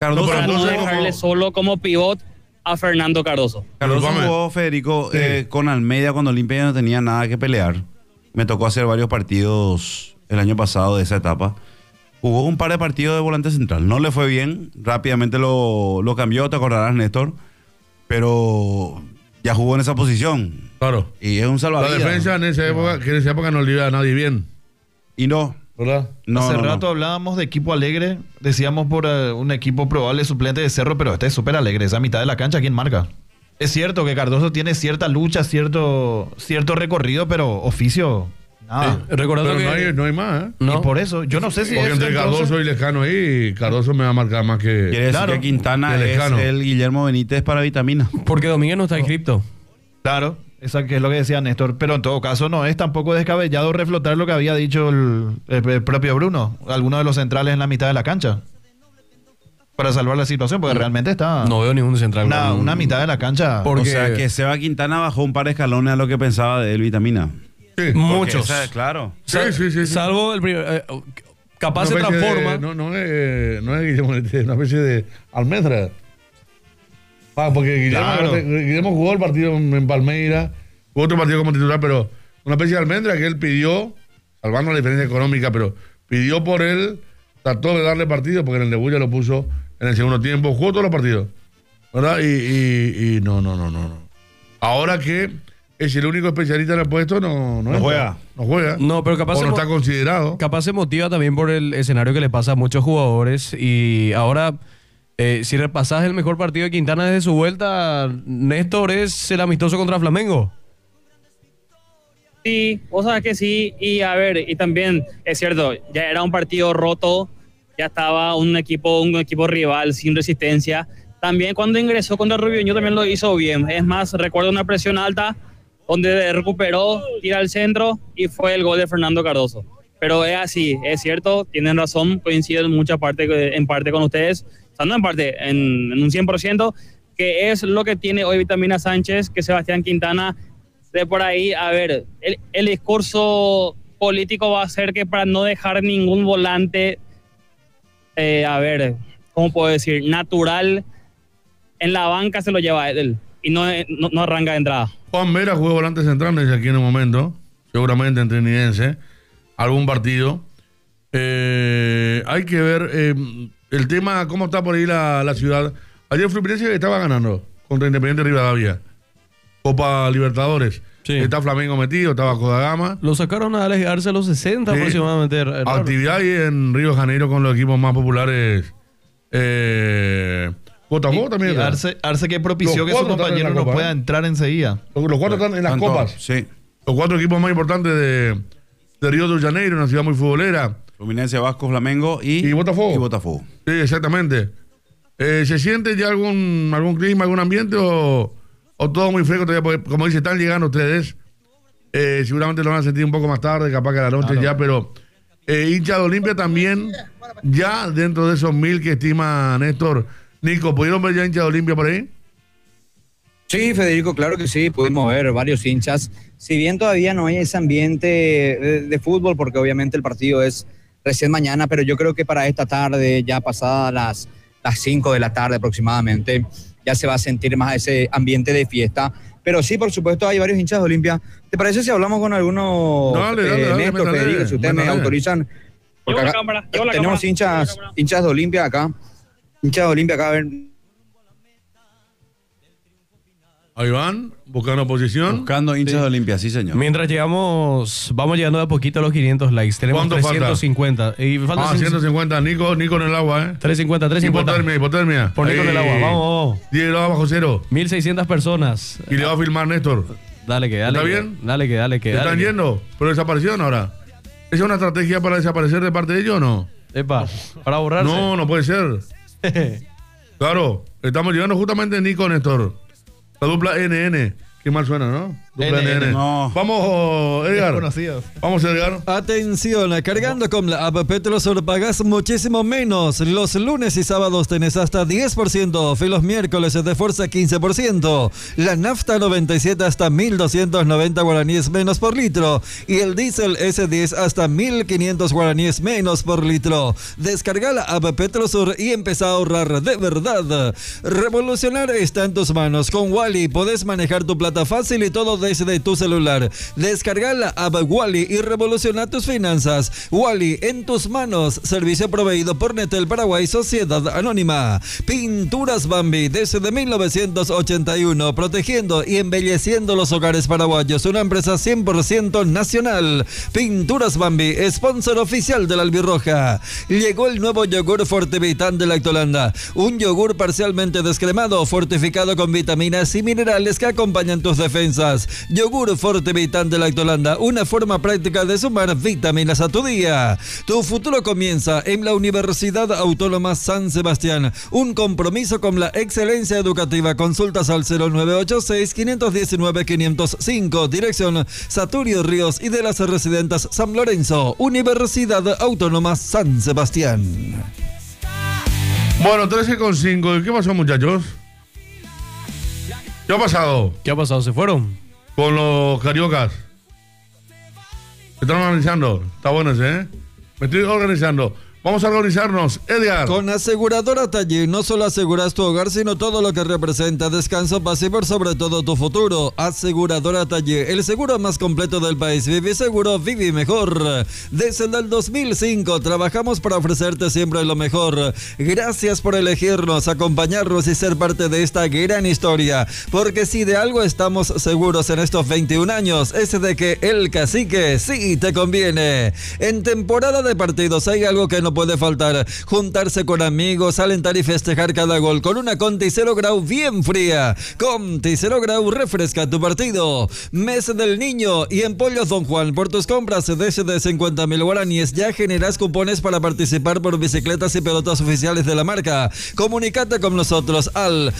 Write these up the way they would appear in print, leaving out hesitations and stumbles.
Cardoso para no jugó, dejarle solo como pivot a Fernando Cardoso. Cardoso Vamos. jugó, Federico, Sí. con Almeida cuando Olimpia ya no tenía nada que pelear. Me tocó hacer varios partidos el año pasado de esa etapa. Jugó un par de partidos de volante central. No le fue bien. Rápidamente lo cambió, te acordarás, Néstor. Pero ya jugó en esa posición. Claro. Y es un La salvavidas. defensa en esa época, que en esa época no le iba a nadie bien, Y no. ¿verdad? Hace No. rato hablábamos de equipo alegre, decíamos por un equipo probable suplente de Cerro, pero este es súper alegre, esa mitad de la cancha, ¿quién marca? Es cierto que Cardoso tiene cierta lucha, cierto recorrido, pero oficio, nada. Recordando Pero que no hay más, ¿eh? no. Y por eso, yo no sé si Porque es entre entonces- Cardoso y Lescano ahí, Cardoso me va a marcar más Quiere que... decir Claro. que Quintana Que es Lescano. el Guillermo Benítez para vitamina. porque Domínguez no está inscripto. Claro, esa que es lo que decía Néstor, pero en todo caso no es tampoco descabellado reflotar lo que había dicho el propio Bruno, alguno de los centrales en la mitad de la cancha, para salvar la situación, porque realmente está No veo ningún central. una mitad de la cancha. Porque O sea que Seba Quintana bajó un par de escalones a lo que pensaba de él vitamina. Sí. muchos. Porque claro. Sí, sí. Salvo el primer. Capaz se Una especie transforma. no es Guillermo, es una especie de almendra. Porque Guillermo jugó el partido en Palmeiras, jugó otro partido como titular, pero una especie de almendra que él pidió, salvando la diferencia económica, pero pidió por él, trató de darle partido, porque en el debut ya lo puso en el segundo tiempo, jugó todos los partidos, ¿verdad? Y no. Ahora que es el único especialista en el puesto, no entra. juega. No juega. No, pero capaz O no se está considerado. Capaz se motiva también por el escenario que le pasa a muchos jugadores. Y ahora, si repasás el mejor partido de Quintana desde su vuelta, Néstor, es el amistoso contra Flamengo. Sí, vos sabés que sí, y a ver, y también es cierto, ya era un partido roto, ya estaba un equipo rival sin resistencia. También cuando ingresó contra Rubiño también lo hizo bien. Es más, recuerdo una presión alta donde recuperó, tira al centro y fue el gol de Fernando Cardoso. Pero es así, es cierto, tienen razón, coincido en parte con ustedes, o sea, no en parte, en un 100%, que es lo que tiene hoy Vitamina Sánchez, que Sebastián Quintana. De por ahí, a ver, el discurso político va a ser que para no dejar ningún volante, a ver, ¿cómo puedo decir? Natural, en la banca se lo lleva él y no arranca de entrada. Juan Vera jugó volante central desde aquí en el momento, seguramente entreninidense, algún partido. Hay que ver el tema, cómo está por ahí la ciudad. Ayer Fluminense estaba ganando contra Independiente Rivadavia. Copa Libertadores. Sí. Está Flamengo metido, estaba Kodagama. Lo sacaron a alejarse a los 60 Sí. aproximadamente. Raro. Actividad ahí en Río de Janeiro con los equipos más populares. Botafogo también Y está. Arce que propició Los que su cuatro están en compañero la no Copa, pueda entrar enseguida. Los cuatro están en las Tanto- copas. Sí. Los cuatro equipos más importantes de Río de Janeiro, una ciudad muy futbolera. Fluminense, Vasco, Flamengo Y Botafogo. Y Botafogo. Sí, exactamente. ¿Se siente ya algún clima, algún ambiente o todo muy fresco todavía? Porque, como dice, están llegando ustedes. Seguramente lo van a sentir un poco más tarde, capaz que a la noche ya, pero hincha de Olimpia también, ya dentro de esos 1000 que estima Néstor. Nico, ¿pudieron ver ya hincha de Olimpia por ahí? Sí, Federico, claro que sí, pudimos ver varios hinchas. Si bien todavía no hay ese ambiente de fútbol, porque obviamente el partido es recién mañana, pero yo creo que para esta tarde, ya pasadas las 5 de la tarde aproximadamente, ya se va a sentir más ese ambiente de fiesta. Pero sí, por supuesto, hay varios hinchas de Olimpia. ¿Te parece si hablamos con algunos, Dale, Néstor, métale, Federico, si ustedes me métale. autorizan? Porque Llevo la acá cámara, llevo la tenemos cámara. hinchas de Olimpia acá. Hinchas de Olimpia acá, a ver. Ahí van, buscando posición. Buscando hinchas de Olimpia, sí, señor. Mientras vamos llegando de a poquito a los 500 likes. Tenemos ¿Cuánto falta? 350. Y falta 150, Nico en el agua, 350, 350. Hipotermia. Por Nico en el agua. Vamos. 10 grados bajo cero. 1600 personas. Y le va a filmar Néstor. Dale que dale. ¿Está que- bien? Dale que dale que ¿Se dale. están que- yendo? ¿Pero desaparecieron ahora? ¿Esa es una estrategia para desaparecer de parte de ellos o no? Epa, para borrarse. No puede ser. Claro, estamos llegando justamente Nico, Néstor. La dupla NN. Qué mal suena, ¿no? Dupla NN. No. Vamos, Edgar. Conocidos. Vamos, Edgar. Atención, cargando con la app Petrosur pagas muchísimo menos. Los lunes y sábados tenés hasta 10% off y los miércoles de fuerza 15%. La nafta 97 hasta 1.290 guaraníes menos por litro y el diésel S10 hasta 1.500 guaraníes menos por litro. Descarga la app Petrosur y empezá a ahorrar de verdad. Revolucionar está en tus manos. Con Wally podés manejar tu plata fácil y todo desde tu celular. Descarga la app Wally y revoluciona tus finanzas. Wally en tus manos. Servicio proveído por Netel Paraguay Sociedad Anónima. Pinturas Bambi desde 1981, protegiendo y embelleciendo los hogares paraguayos. Una empresa 100% nacional. Pinturas Bambi, sponsor oficial de la Albirroja. Llegó el nuevo yogur Fortivitán de Lactolanda. Un yogur parcialmente descremado, fortificado con vitaminas y minerales que acompañan tus defensas. Yogur Fortivitán de Lactolanda, una forma práctica de sumar vitaminas a tu día. Tu futuro comienza en la Universidad Autónoma San Sebastián. Un compromiso con la excelencia educativa. Consultas al 0986-519-505. Dirección Saturio Ríos y de las Residentes San Lorenzo. Universidad Autónoma San Sebastián. Bueno, 13,5. ¿Qué pasó, muchachos? ¿Qué ha pasado ¿Qué ha pasado? ¿Se fueron? con los cariocas? ¿Se están organizando? Está bueno ese, ¿eh? Me estoy organizando. Vamos a organizarnos. Edgar. Con Aseguradora Taller no solo aseguras tu hogar, sino todo lo que representa descanso, paz y por sobre todo tu futuro. Aseguradora Taller, el seguro más completo del país. Vive seguro, vive mejor. Desde el 2005 trabajamos para ofrecerte siempre lo mejor. Gracias por elegirnos, acompañarnos y ser parte de esta gran historia. Porque si de algo estamos seguros en estos 21 años, es de que el cacique sí te conviene. En temporada de partidos hay algo que no puede faltar: juntarse con amigos, alentar y festejar cada gol con una Conti 0 Grau bien fría. Conti 0 Grau refresca tu partido. Mes del Niño y en Pollos Don Juan, por tus compras desde 50.000 guaraníes ya generas cupones para participar por bicicletas y pelotas oficiales de la marca. Comunícate con nosotros al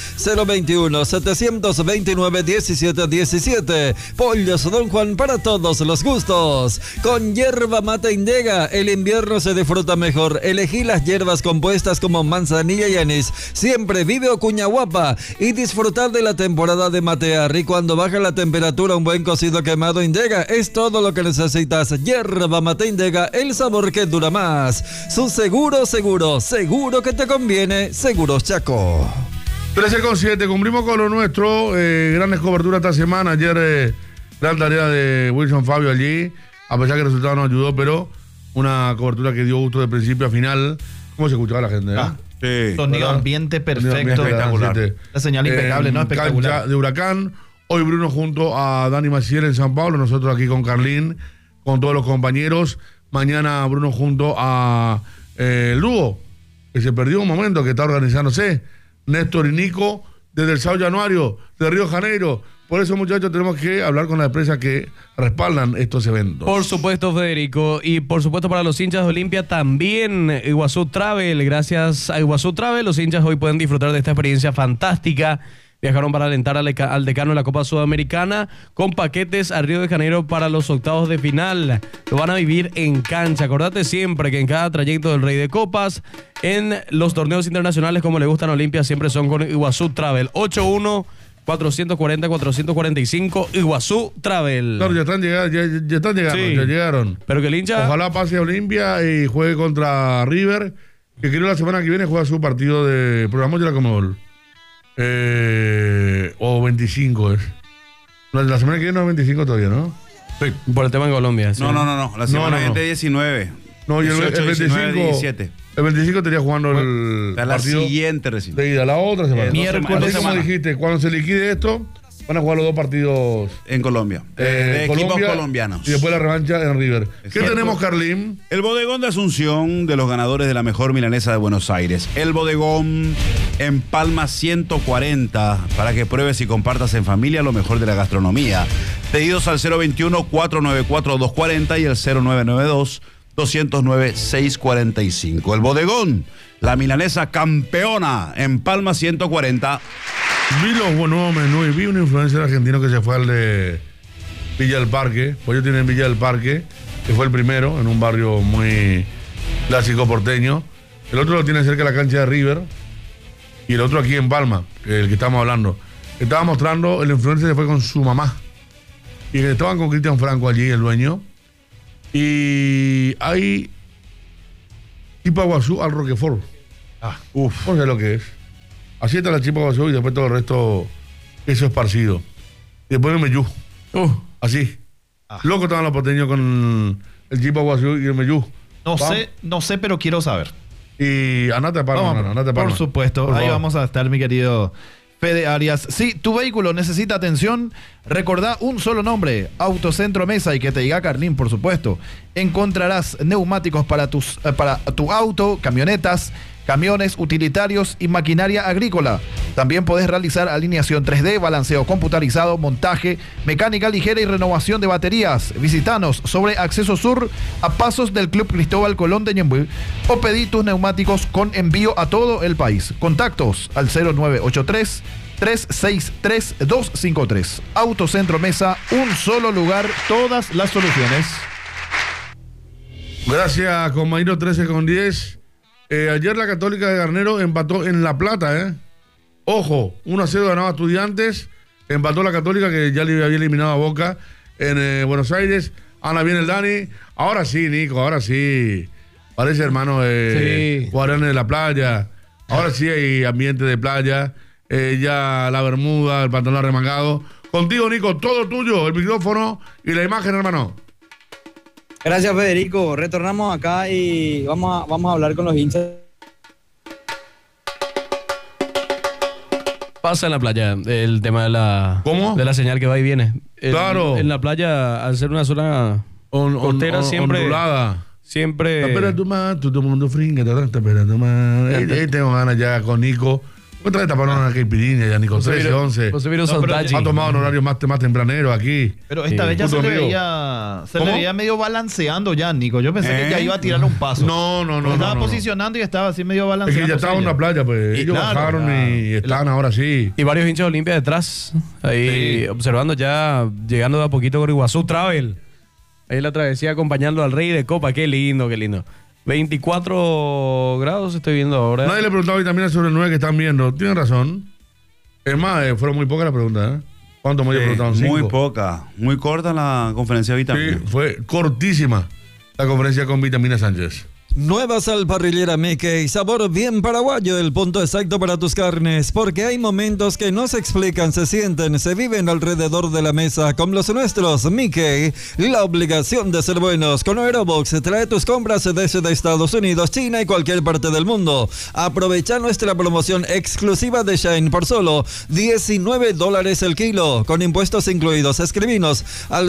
021-729-1717. Pollos Don Juan, para todos los gustos. Con Yerba Mate Indega, el invierno se disfruta mejor. Elegí las hierbas compuestas como manzanilla y anís. Siempre vive Ocuñahuapa y disfrutar de la temporada de matear. Y cuando baja la temperatura, un buen cocido quemado Indega es todo lo que necesitas. Hierba Mate Indega, el sabor que dura más. Su seguro que te conviene. Seguros Chaco. 13,7. Cumplimos con lo nuestro. Grandes coberturas esta semana. Ayer, gran tarea de Wilson Fabio allí. A pesar que el resultado no ayudó, pero una cobertura que dio gusto de principio a final. ¿Cómo se escuchaba la gente? Sí. Sonido ¿verdad? ambiente perfecto. Espectacular. La señal impecable, ¿no? Espectacular. Cancha de Huracán. Hoy Bruno junto a Dani Maciel en San Pablo. Nosotros aquí con Carlín, con todos los compañeros. Mañana Bruno junto a el dúo, que se perdió un momento, que está organizándose. Néstor y Nico, desde el Sao Januario, de Río de Janeiro. Por eso, muchachos, tenemos que hablar con las empresas que respaldan estos eventos. Por supuesto, Federico. Y por supuesto, para los hinchas de Olimpia también, Iguazú Travel. Gracias a Iguazú Travel, los hinchas hoy pueden disfrutar de esta experiencia fantástica. Viajaron para alentar al decano de la Copa Sudamericana con paquetes a Río de Janeiro para los octavos de final. Lo van a vivir en cancha. Acordate siempre que en cada trayecto del Rey de Copas, en los torneos internacionales como le gustan a Olimpia, siempre son con Iguazú Travel. 81-440-445 Iguazú Travel. Claro, ya están llegando, Sí. ya llegaron. Pero que el hincha... Ojalá pase a Olimpia y juegue contra River, que creo la semana que viene juega su partido de programa de la Comebol. O 25 es. La semana que viene no es 25 todavía, ¿no? Sí, por el tema en Colombia. Sí. No. La semana no. que viene 19. No, y el 18, 25. 19, 17. El 25 estaría jugando el Está la partido siguiente recién. de ida, la otra semana. Miércoles. Así como dijiste, cuando se liquide esto, van a jugar los dos partidos En Colombia. De equipos Colombia colombianos. y después la revancha en River. ¿Qué Exacto. tenemos, Carlín? El bodegón de Asunción, de los ganadores de la mejor milanesa de Buenos Aires. El bodegón en Palma 140, para que pruebes y compartas en familia lo mejor de la gastronomía. Pedidos al 021-494-240 y el 0992-209-645. El bodegón, la milanesa campeona en Palma 140. Vi los buenos menús y vi un influencer argentino que se fue al de Villa del Parque. Pollo tiene en Villa del Parque, que fue el primero, en un barrio muy clásico porteño. El otro lo tiene cerca de la cancha de River. Y el otro aquí en Palma, el que estamos hablando. Estaba mostrando, el influencer se fue con su mamá. Y estaban con Cristian Franco allí, el dueño. Y hay chipa guazú al Roquefort. No sé lo que es. Así está la chipa guazú y después todo el resto, queso esparcido. Y después el meyú. Así. Loco estaban los porteños con el chipa guazú y el meyú. No sé, pero quiero saber. Y andate a Palma, andate a Palma. Por supuesto, Por ahí favor. vamos a estar, mi querido Fede Arias. Si tu vehículo necesita atención, recordá un solo nombre, Autocentro Mesa, y que te diga Carlín, por supuesto. Encontrarás neumáticos para tu auto, camionetas, camiones, utilitarios y maquinaria agrícola. También podés realizar alineación 3D, balanceo computarizado, montaje, mecánica ligera y renovación de baterías. Visitanos sobre Acceso Sur, a pasos del Club Cristóbal Colón de Ñemby, o pedí tus neumáticos con envío a todo el país. Contactos al 0983 363 253. Autocentro Mesa, un solo lugar, todas las soluciones. Gracias, compañero 13:10. Ayer la Católica de Garnero empató en La Plata, Ojo, 1-0 ganaba Estudiantes, empató la Católica, que ya le había eliminado a Boca en Buenos Aires. Anda bien el Dani. Ahora sí, Nico, ahora sí. Parece hermano de Guaranes de la playa. Ahora sí hay ambiente de playa. Ya la bermuda, el pantalón arremangado. Contigo, Nico, todo tuyo, el micrófono y la imagen, hermano. Gracias, Federico. Retornamos acá y vamos a hablar con los hinchas. Pasa en la playa el tema de la, ¿Cómo? de la señal que va y viene. Claro. En la playa, al ser una zona costera, siempre... ondulada. Siempre... Espera tu más, todo el mundo fringa, espera tu más. Ahí tengo ganas ya con Nico. ¿Cuántas veces taparon una caipirinha ya, Nico? 13, 11. Ha tomado un horario más tempranero aquí. Pero esta vez ya se Puto le río. veía medio balanceando ya, Nico. Yo pensé que ya iba a tirar un paso. No. Estaba posicionando y estaba así medio Es balanceando. que ya estaba en una playa, pues. Y Ellos claro, bajaron y están ahora sí. Y varios hinchas de Olimpia detrás, ahí observando ya, llegando de a poquito con Iguazú Travel. Ahí la travesía acompañando al Rey de Copa. Qué lindo, qué lindo. 24 grados estoy viendo ahora. Nadie le preguntaba vitaminas sobre el 9 que están viendo. Tienen razón. Es más, fueron muy pocas las preguntas, ¿eh? ¿Cuánto me preguntaron? 5. Muy poca. Muy corta la conferencia de vitaminas. Sí, fue cortísima la conferencia con Vitamina Sánchez. Nueva sal parrillera Mickey, sabor bien paraguayo, el punto exacto para tus carnes, porque hay momentos que no se explican, se sienten, se viven alrededor de la mesa, como los nuestros. Mickey, la obligación de ser buenos. Con Aerobox, trae tus compras desde Estados Unidos, China y cualquier parte del mundo. Aprovecha nuestra promoción exclusiva de Shine por solo $19 el kilo, con impuestos incluidos. Escribinos al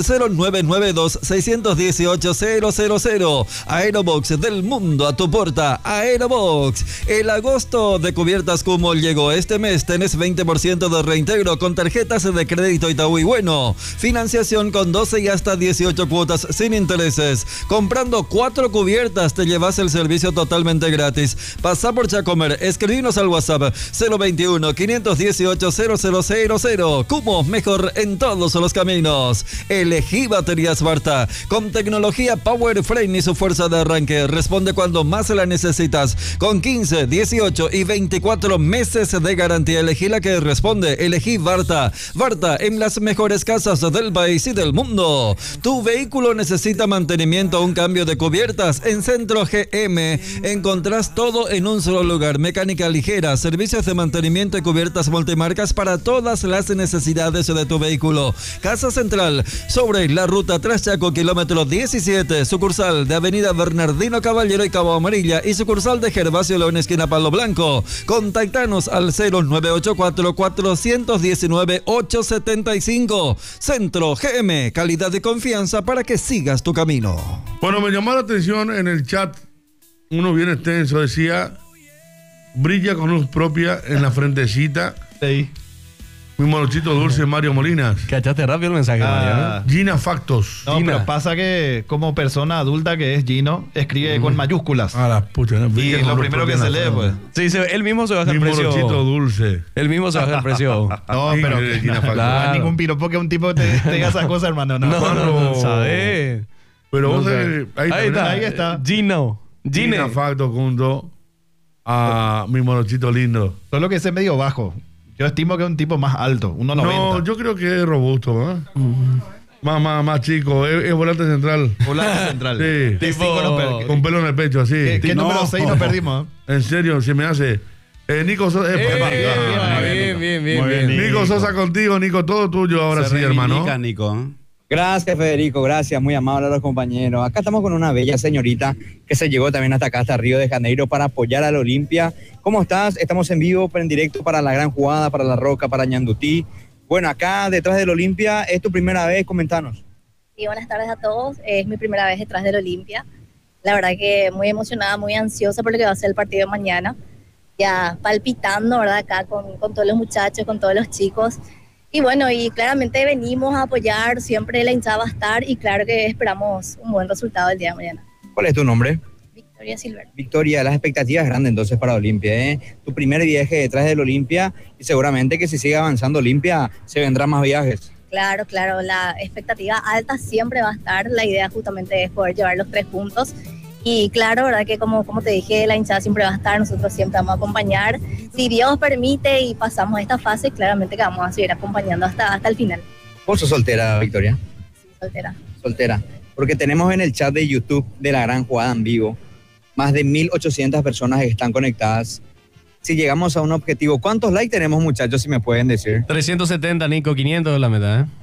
0992-618-000. Aerobox, del mundo a tu puerta. Aerobox. El agosto de cubiertas Kumul llegó. Este mes tenés 20% de reintegro con tarjetas de crédito Itaú y Bueno. Financiación con 12 y hasta 18 cuotas sin intereses. Comprando 4 cubiertas te llevas el servicio totalmente gratis. Pasá por Chacomer. Escribinos al WhatsApp 021-518-0000. Kumul, mejor en todos los caminos. Elegí baterías Barta. Con tecnología Power Frame y su fuerza de arranque. Responde cuando más la necesitas. Con 15, 18 y 24 meses de garantía. Elegí la que responde. Elegí Barta. Barta en las mejores casas del país y del mundo. Tu vehículo necesita mantenimiento o un cambio de cubiertas. En Centro GM encontrás todo en un solo lugar. Mecánica ligera, servicios de mantenimiento y cubiertas multimarcas para todas las necesidades de tu vehículo. Casa Central, sobre la ruta Traschaco, kilómetro 17, sucursal de Avenida Bernardino Caballero y Cabo Amarilla y sucursal de Gervasio León, esquina Palo Blanco. Contactanos al 0984-419-875. Centro GM, calidad y confianza para que sigas tu camino. Bueno, me llamó la atención en el chat, uno bien extenso, decía, brilla con luz propia en la frentecita. Sí. Mi morochito dulce Mario Molinas. Cachaste rápido el mensaje, Mario. Gina Factos. No, Gina. pero pasa que como persona adulta que es Gino, escribe con mayúsculas. A la puta. ¿No? Y lo primero que se lee, pues. Sí, él mismo se baja Mi el precio. morochito dulce. Él mismo se baja el precio. No, pero Gina Factos. no hay Claro. ningún piropo que un tipo te diga esa cosa, hermano. No, No, ¿sabes? Pero No vos sé. Ahí está. Gino. Gina Factos junto a mi morochito lindo. Solo que ese es medio bajo. Yo estimo que es un tipo más alto, 1.90. No, yo creo que es robusto, ¿eh? Más chico, es volante central. Volante central. Sí. De Tipo- cinco no per- Con pelo en el pecho, así. ¿Qué No. número 6 nos perdimos? En serio, se me hace. Nico Sosa. Bien. Nico Sosa contigo, Nico, todo tuyo ahora Se sí, hermano. reivindica, Nico, ¿eh? Gracias, Federico, gracias, muy amable a los compañeros. Acá estamos con una bella señorita que se llegó también hasta acá, hasta Río de Janeiro, para apoyar al Olimpia. ¿Cómo estás? Estamos en vivo, en directo para La Gran Jugada, para La Roca, para Ñandutí. Bueno, acá detrás del Olimpia, ¿es tu primera vez? Comentanos. Y buenas tardes a todos. Es mi primera vez detrás del Olimpia. La verdad que muy emocionada, muy ansiosa por lo que va a ser el partido de mañana. Ya palpitando, ¿verdad? Acá con todos los muchachos, con todos los chicos. Y bueno, y claramente venimos a apoyar, siempre la hinchada va a estar y claro que esperamos un buen resultado el día de mañana. ¿Cuál es tu nombre? Victoria Silver. Victoria, las expectativas grandes entonces para Olimpia, ¿eh? Tu primer viaje detrás del Olimpia y seguramente que si sigue avanzando Olimpia se vendrán más viajes. Claro, la expectativa alta siempre va a estar. La idea justamente es poder llevar los 3 puntos. Y claro, verdad que como te dije, la hinchada siempre va a estar, nosotros siempre vamos a acompañar. Si Dios permite y pasamos esta fase, claramente que vamos a seguir acompañando hasta el final. ¿Vos sos soltera, Victoria? Sí, soltera. Soltera. Porque tenemos en el chat de YouTube de La Gran Jugada en vivo más de 1.800 personas que están conectadas. Si llegamos a un objetivo, ¿cuántos likes tenemos, muchachos, si me pueden decir? 370, Nico, 500 es la meta, ¿eh?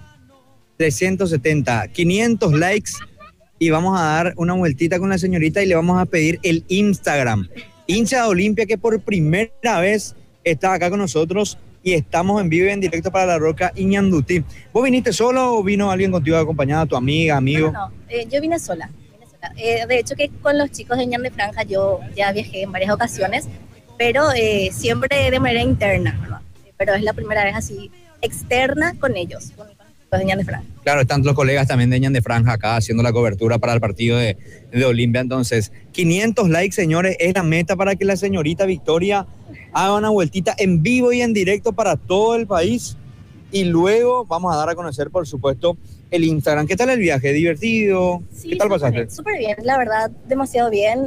370, 500 likes y vamos a dar una vueltita con la señorita y le vamos a pedir el Instagram. Hincha de Olimpia que por primera vez está acá con nosotros y estamos en vivo y en directo para La Roca y Ñandutí. ¿Vos viniste solo o vino alguien contigo acompañada, tu amiga, amigo? No, yo vine sola. De hecho que con los chicos de Ñan de Franja yo ya viajé en varias ocasiones, pero siempre de manera interna, ¿verdad? Pero es la primera vez así externa con ellos, con los de Ñan de Franja. Claro, están los colegas también de Ñan de Franja acá haciendo la cobertura para el partido de Olimpia. Entonces, 500 likes, señores, es la meta para que la señorita Victoria haga una vueltita en vivo y en directo para todo el país. Y luego vamos a dar a conocer, por supuesto, el Instagram. ¿Qué tal el viaje? ¿Divertido? Sí, ¿Qué tal pasaste? Súper bien, la verdad, demasiado bien.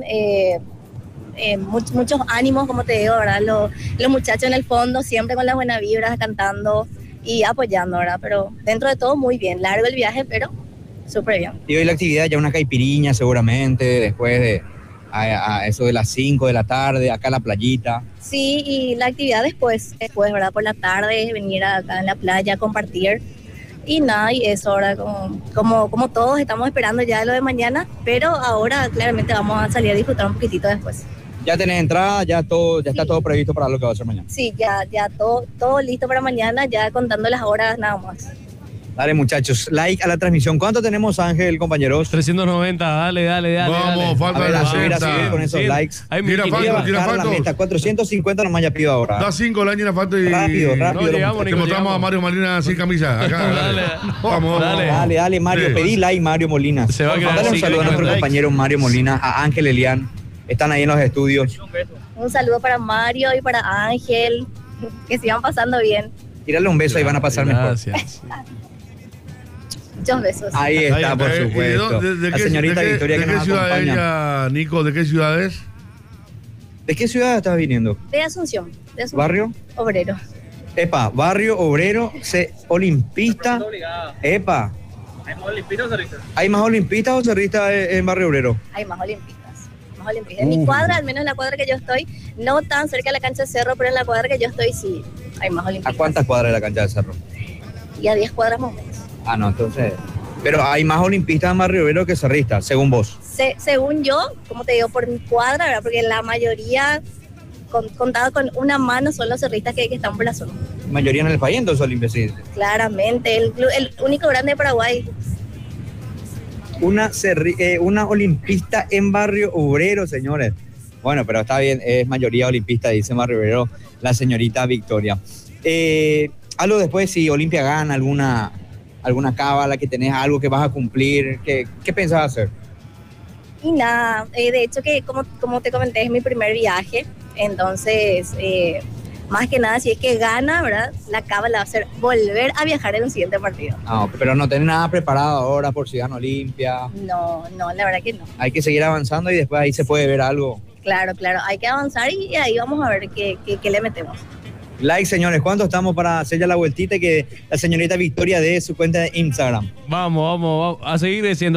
Muchos ánimos, como te digo, ¿verdad? Los muchachos en el fondo, siempre con las buenas vibras, cantando y apoyando, ¿verdad? Pero dentro de todo, muy bien. Largo el viaje, pero súper bien. Y hoy la actividad ya una caipiriña seguramente, después de a eso de las 5 de la tarde, acá en la playita. Sí, y la actividad después, ¿verdad? Por la tarde, venir acá en la playa, compartir. Y nada, y eso ahora como todos estamos esperando ya lo de mañana, pero ahora claramente vamos a salir a disfrutar un poquitito después. ¿Ya tenés entrada? ¿Ya está todo previsto para lo que va a ser mañana? Sí, ya todo listo para mañana, ya contando las horas nada más. Dale, muchachos, like a la transmisión. ¿Cuánto tenemos, Ángel, compañeros? 390, dale. Vamos, falta A ver, de a subir 60. con esos likes. Hay Tira 1500. Voy a falta, tira bajar la falta. meta, 450 nomás ya pido ahora. Da 5 la Gina Factos y. Rápido. No llegamos, Te Nico, mostramos llegamos. a Mario Molina sin camisa. Acá. Dale. Vamos. Dale. Dale, Mario, Sí. pedí like, Mario Molina. Se va a quedar Dale un sin saludo a nuestro likes. compañero Mario Molina, a Ángel Elian. Están ahí en los estudios. Un saludo para Mario y para Ángel, que sigan pasando bien. Tírale un beso y van a pasar mejor. Gracias. Muchos besos. Ahí está, por supuesto. La señorita Victoria que ¿De qué nos ciudad es acompaña. ella, Nico? ¿De qué ciudad es? ¿De qué ciudad estás viniendo? De Asunción. ¿Barrio? Obrero. Epa, barrio obrero, olimpista. Epa. ¿Hay más olimpistas o cerristas? ¿Hay más olimpistas o cerristas en barrio obrero? Hay más olimpistas. En mi cuadra, al menos en la cuadra que yo estoy, no tan cerca de la cancha de Cerro, pero en la cuadra que yo estoy sí hay más ¿A olimpistas. cuántas cuadras de la cancha de Cerro? Y a 10 cuadras más o menos. Ah, no, entonces. Pero hay más olimpistas en barrio obrero que cerristas, según vos. Según yo, como te digo, por mi cuadra, ¿verdad? Porque la mayoría, contado con una mano, son los cerristas que están por la zona. La mayoría en el país, entonces olimpistas. Sí. Claramente, el único grande de Paraguay. Una olimpista en barrio obrero, señores. Bueno, pero está bien, es mayoría olimpista, dice barrio obrero la señorita Victoria. algo después, si Olimpia gana alguna cábala, que tenés algo que vas a cumplir, ¿qué pensás hacer? Y nada, de hecho que como te comenté es mi primer viaje, entonces más que nada si es que gana, ¿verdad? La cábala va a ser volver a viajar en el siguiente partido. No, pero no tenés nada preparado ahora por si gana Olimpia. No, la verdad que no. Hay que seguir avanzando y después ahí se puede ver algo. Claro, hay que avanzar y ahí vamos a ver qué le metemos. Like, señores, ¿cuánto estamos para hacer ya la vueltita y que la señorita Victoria dé su cuenta de Instagram? Vamos a seguir diciendo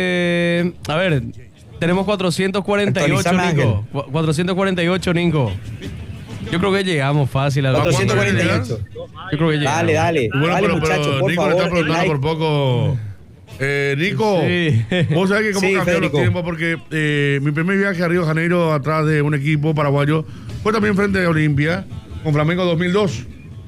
a ver, tenemos 448, Nico. 448, Nico. Yo creo que llegamos fácil a los 448. Yo creo que llegamos. Dale. Bueno, dale, pero muchachos, por Nico favor, le está preguntando like. por poco. Nico, Sí. vos sabés que cómo Sí, cambiaron los Federico. tiempos, porque mi primer viaje a Río de Janeiro atrás de un equipo paraguayo fue también frente a Olimpia, con Flamengo 2002.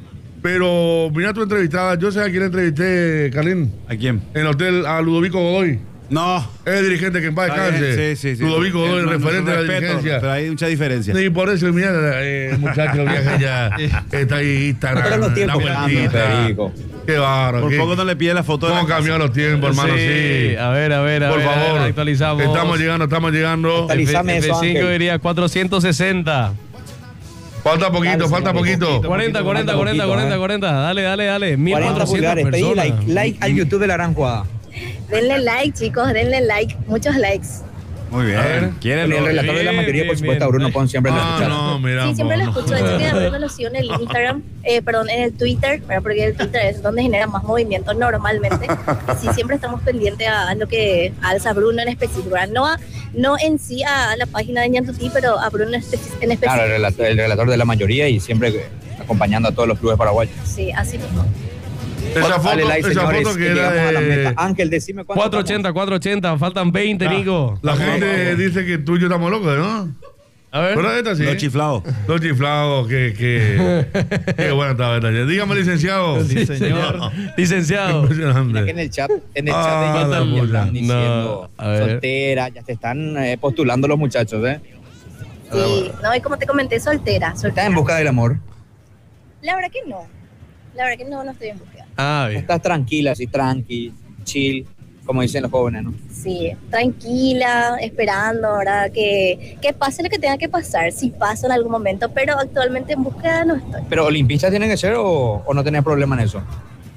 Pero mira tu entrevistada, yo sé a quién entrevisté, Carlín, ¿A quién? en el hotel a Ludovico Godoy. No. Es el dirigente que en paz descanse. Sí. Ludovico Godoy, No, referente de la respeto, dirigencia. pero hay mucha diferencia. Y por eso, mira, el muchacho viaja ya. Está ahí, Instagram. Pero los tiempos la cambian, vueltita. Federico. Qué bárbaro. Por qué- poco no le pide la foto de ¿Cómo la casa. cambiaron los tiempos, hermano? Sí. A ver. Por favor. Actualizamos. Estamos llegando. Actualizame eso, F5 Ángel. diría 460. Falta poquito, Dale, falta señor. poquito. 40. Falta poquito, Dale. 40 pulgares. Pedí like al YouTube de la Gran Jugada. Denle like, chicos, denle like, muchos likes. Muy bien. A ver. ¿Quieren? Con el relator de la mayoría, por supuesto, a Bruno Pon siempre lo escuchamos. No, mira. Sí, siempre lo no. escucho. De hecho, que a Bruno lo sigo en el Instagram, en el Twitter, ¿verdad? Porque el Twitter es donde genera más movimiento normalmente. Y sí, siempre estamos pendientes a lo que alza Bruno en específico, ¿verdad? No en sí a la página de Ñantutí, pero a Bruno en específico. Claro, el relator de la mayoría y siempre acompañando a todos los clubes paraguayos. Sí, así mismo. Esa Dale like, foto señores, que era llegamos a la meta. de... Ángel, decime cuánto. 480, faltan 20, Nico. La gente dice que tú y yo estamos locos, ¿no? A ver. ¿Verdad esta sí? Los chiflados. Los chiflados, qué buena estaba esta. Dígame, licenciado. Sí, señor. Licenciado. Impresionante. Aquí en el chat de la YouTube ya puta. están diciendo No, a ver. soltera, ya te están postulando los muchachos, ¿eh? Sí, no, y como te comenté, soltera. ¿Estás en busca del amor? La verdad que no. La verdad que no estoy en búsqueda. Bien. Estás tranquila, así, tranqui, chill, como dicen los jóvenes, ¿no? Sí, tranquila, esperando, ¿verdad? Que pase lo que tenga que pasar, si pasa en algún momento, pero actualmente en búsqueda no estoy. ¿Pero olimpistas tienen que ser o no tenés problema en eso?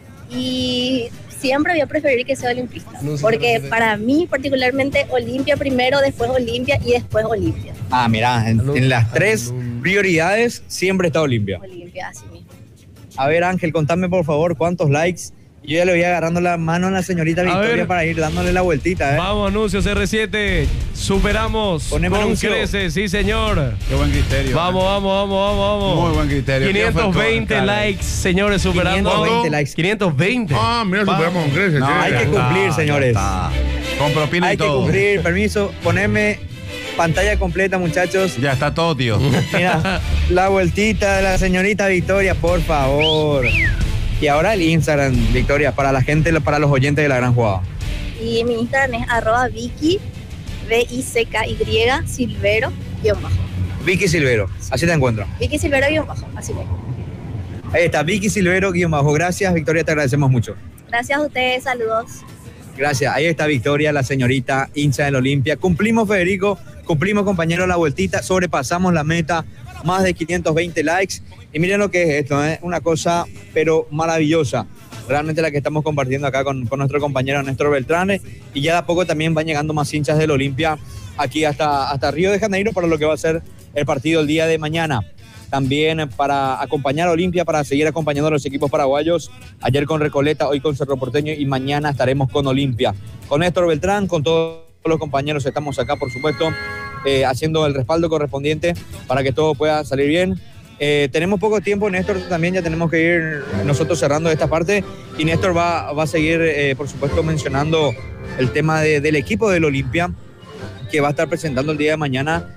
Y siempre voy a preferir que sea olimpista, porque para mí particularmente Olimpia primero, después Olimpia y después Olimpia. Ah, mira, en las tres prioridades siempre está Olimpia. Olimpia, así mismo. A ver, Ángel, contame por favor cuántos likes. Yo ya le voy agarrando la mano a la señorita Victoria ver. para ir dándole la vueltita, ¿eh? Vamos, anuncios R7. Superamos Poneme con anuncio. creces, sí, señor. Qué buen criterio. Vamos. Muy buen criterio. 520 likes, señores, superando. 520 likes. 520. Ah, mira, superamos con creces. No, che. hay que ya cumplir, está, señores. ya está. Con propina Hay y que todo. cumplir, permiso, ponerme pantalla completa, muchachos. Ya está todo, tío. Mira, la vueltita de la señorita Victoria, por favor. Y ahora el Instagram, Victoria, para la gente, para los oyentes de la Gran Jugada. Y mi Instagram es @Vicky, VICKY, Silvero, _. Vicky Silvero, así te encuentro. Vicky Silvero, _, así mismo. Ahí está, Vicky Silvero, _. Gracias, Victoria, te agradecemos mucho. Gracias a ustedes, saludos. Gracias, ahí está Victoria, la señorita hincha del Olimpia. Cumplimos, Federico, cumplimos, compañero, la vueltita, sobrepasamos la meta, más de 520 likes. Y miren lo que es esto, ¿eh? Una cosa, pero maravillosa. Realmente la que estamos compartiendo acá con nuestro compañero Néstor Beltrán. Y ya de a poco también van llegando más hinchas del Olimpia aquí hasta Río de Janeiro para lo que va a ser el partido el día de mañana. También para acompañar a Olimpia, para seguir acompañando a los equipos paraguayos. Ayer con Recoleta, hoy con Cerro Porteño y mañana estaremos con Olimpia. Con Néstor Beltrán, con todos los compañeros estamos acá, por supuesto, haciendo el respaldo correspondiente para que todo pueda salir bien. Tenemos poco tiempo, Néstor, también ya tenemos que ir nosotros cerrando esta parte y Néstor va a seguir, por supuesto, mencionando el tema del equipo del Olimpia que va a estar presentando el día de mañana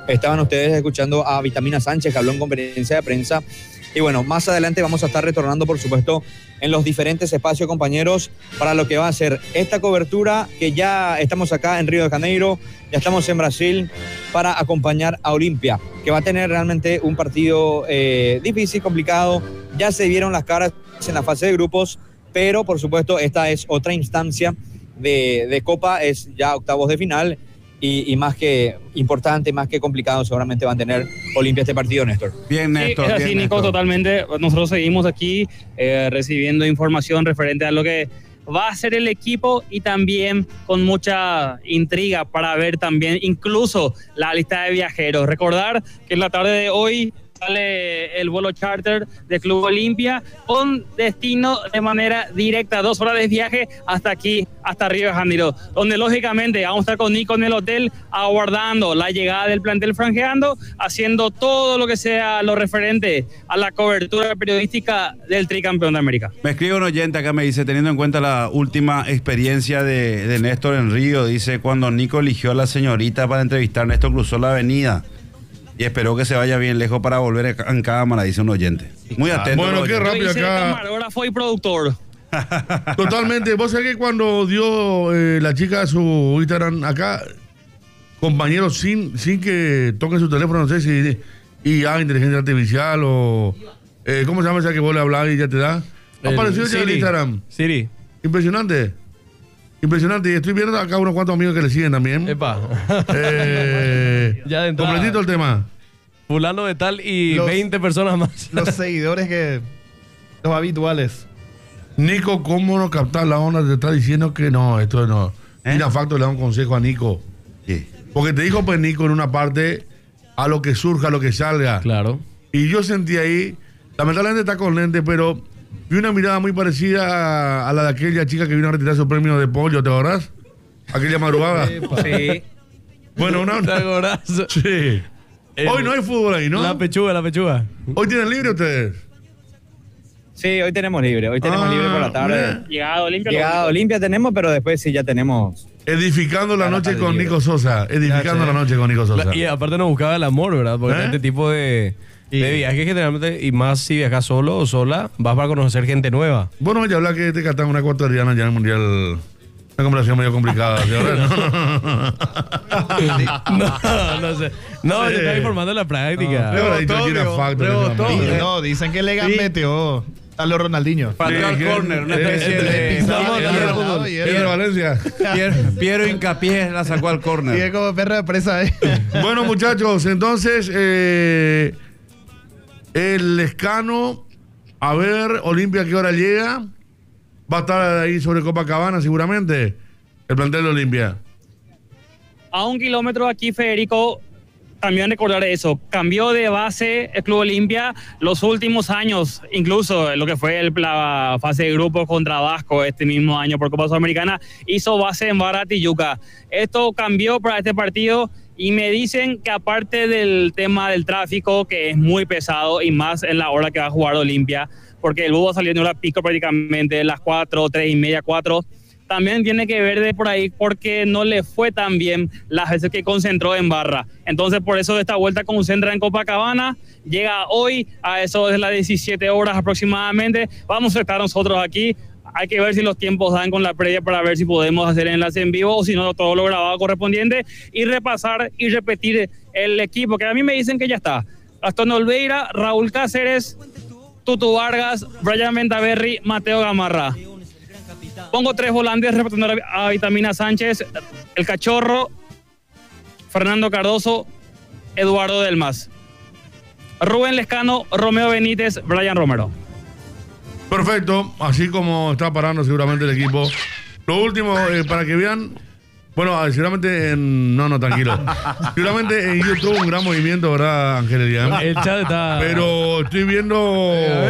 Estaban ustedes escuchando a Vitamina Sánchez, que habló en conferencia de prensa. Y bueno, más adelante vamos a estar retornando, por supuesto, en los diferentes espacios, compañeros, para lo que va a ser esta cobertura, que ya estamos acá en Río de Janeiro, ya estamos en Brasil, para acompañar a Olimpia, que va a tener realmente un partido difícil, complicado. Ya se vieron las caras en la fase de grupos, pero por supuesto esta es otra instancia de Copa, es ya octavos de final. Y más que importante, más que complicado, seguramente van a tener Olimpia este partido, Néstor. Bien, Néstor. Sí, es así, bien, Nico, Néstor. totalmente. Nosotros seguimos aquí recibiendo información referente a lo que va a ser el equipo y también con mucha intriga para ver también incluso la lista de viajeros. Recordar que en la tarde de hoy sale el vuelo charter de Club Olimpia con destino de manera directa, 2 horas de viaje hasta aquí, hasta Río de Janeiro, donde lógicamente vamos a estar con Nico en el hotel aguardando la llegada del plantel franjeando, haciendo todo lo que sea lo referente a la cobertura periodística del tricampeón de América. Me escribe un oyente acá, me dice, teniendo en cuenta la última experiencia de Néstor en Río, dice, cuando Nico eligió a la señorita para entrevistar, Néstor cruzó la avenida y esperó que se vaya bien lejos para volver en cámara, dice un oyente. Muy atento. Bueno, qué rápido Yo hice acá. camarógrafo y productor. Totalmente. Vos sabés que cuando dio la chica su Instagram acá, compañeros, sin que toque su teléfono, no sé si inteligencia artificial o ¿cómo se llama esa que vos le hablás y ya te da? Apareció ya en Instagram. Siri. Impresionante. Impresionante. Y estoy viendo acá unos cuantos amigos que le siguen también. Epa. Ya de entrada. Completito el tema. Fulano de tal y Los- 20 personas más. Los seguidores los habituales. Nico, ¿cómo no captar la onda? Te está diciendo que no, esto no. Mira, facto, le da un consejo a Nico. Sí. Porque te dijo pues Nico en una parte, a lo que surja, a lo que salga. Claro. Y yo sentí ahí, lamentablemente está con lente, pero vi una mirada muy parecida a la de aquella chica que vino a retirar su premio de pollo, ¿te acordás? Aquella madrugada. Sí. Bueno, ¿Te acordás? Sí. Hoy no hay fútbol ahí, ¿no? La pechuga. Hoy tienen libre ustedes. Sí, hoy tenemos libre por la tarde. mira. Llegada a Olimpia. Llegada a Olimpia tenemos, pero después sí ya tenemos. Edificando la A la noche tarde con libre. Nico Sosa. Edificando la noche con Nico Sosa. Y aparte nos buscaba el amor, ¿verdad? Porque ¿Eh? este tipo de viajes generalmente, y más si viajas solo o sola, vas para conocer gente nueva. Bueno, ya habla que te captan una ecuatoriana ya en el mundial. Una conversación medio complicada. ¿sí? No sé. No, yo estaba informando en la práctica. Le habrá dicho aquí una facto, No, dicen que le gambeteó a los Ronaldinho. Faltó al córner, una especie de... Estamos hablando de fútbol. ¿Es de Valencia? Piero Hincapié la sacó al Y es córner. como perro de presa, ¿eh? Bueno, muchachos, entonces, el Lescano, a ver, Olimpia, ¿a qué hora llega? Va a estar ahí sobre Copacabana, seguramente, el plantel de Olimpia. A 1 kilómetro aquí, Federico, también recordar eso, cambió de base el Club Olimpia los últimos años, incluso lo que fue la fase de grupos contra Vasco este mismo año por Copa Sudamericana, hizo base en Barra Tijuca. Esto cambió para este partido y me dicen que aparte del tema del tráfico, que es muy pesado y más en la hora que va a jugar Olimpia, porque el bus va a salir de una pico prácticamente las 4, 3 y media, 4, también tiene que ver de por ahí porque no le fue tan bien las veces que concentró en Barra. Entonces por eso de esta vuelta concentra en Copacabana, llega hoy a eso de las 17 horas aproximadamente. Vamos a estar nosotros aquí, hay que ver si los tiempos dan con la previa para ver si podemos hacer enlace en vivo o si no todo lo grabado correspondiente y repasar y repetir el equipo, que a mí me dicen que ya está. Gastón Olveira, Raúl Cáceres, Tutu Vargas, Brian Ventaverri, Mateo Gamarra. Pongo 3 volantes representando a Vitamina Sánchez, el Cachorro, Fernando Cardoso, Eduardo Delmas. Rubén Lescano, Romeo Benítez, Brian Romero. Perfecto, así como está parando seguramente el equipo. Lo último, para que vean, bueno, seguramente no, tranquilo. Seguramente en YouTube un gran movimiento, ¿verdad, Ángel Elian? El chat está... Pero estoy viendo...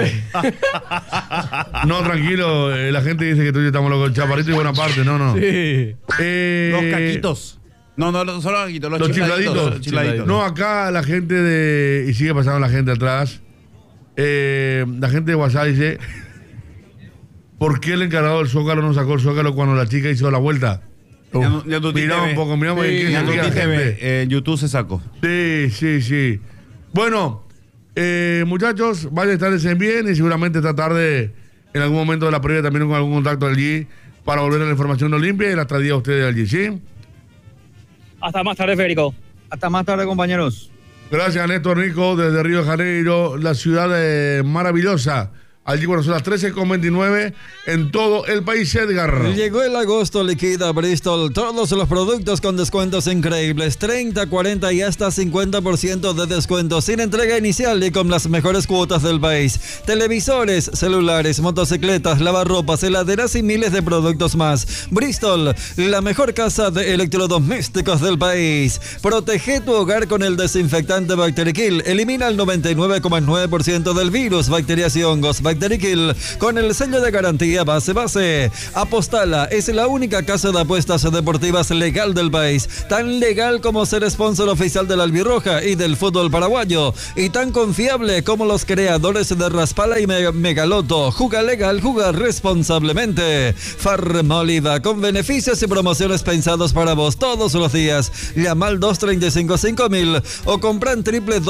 No, tranquilo, la gente dice que tú y yo estamos locos. Chaparrito y Bonaparte, no. Sí. Los caquitos. No, solo los caquitos, Los chifladitos. chifladitos. No, acá la gente y sigue pasando la gente atrás. La gente de WhatsApp dice: ¿por qué el encargado del Zócalo no sacó el Zócalo cuando la chica hizo la vuelta? Miramos un poco, miramos en qué se fija la gente. En YouTube se sacó. Sí. Bueno, muchachos, vayan a estar bien y seguramente esta tarde, en algún momento de la previa, también con algún contacto allí para volver a la información de Olimpia y la traía a ustedes allí, ¿sí? Hasta más tarde, Federico. Hasta más tarde, compañeros. Gracias, Néstor Rico, desde Río de Janeiro, la ciudad maravillosa. Allí cuando son las 13:29 en todo el país, Edgar. Llegó el agosto liquida Bristol. Todos los productos con descuentos increíbles. 30, 40 y hasta 50% de descuento sin entrega inicial y con las mejores cuotas del país. Televisores, celulares, motocicletas, lavarropas, heladeras y miles de productos más. Bristol, la mejor casa de electrodomésticos del país. Protege tu hogar con el desinfectante Bacterikill. Elimina el 99,9% del virus, bacterias y hongos. Bacterikill con el sello de garantía base. Apostala es la única casa de apuestas deportivas legal del país, tan legal como ser sponsor oficial de la Albirroja y del fútbol paraguayo, y tan confiable como los creadores de Raspala y Megaloto. Juga legal, juega responsablemente. Farmoliva, con beneficios y promociones pensados para vos todos los días. Llama al 235-5000 o compra en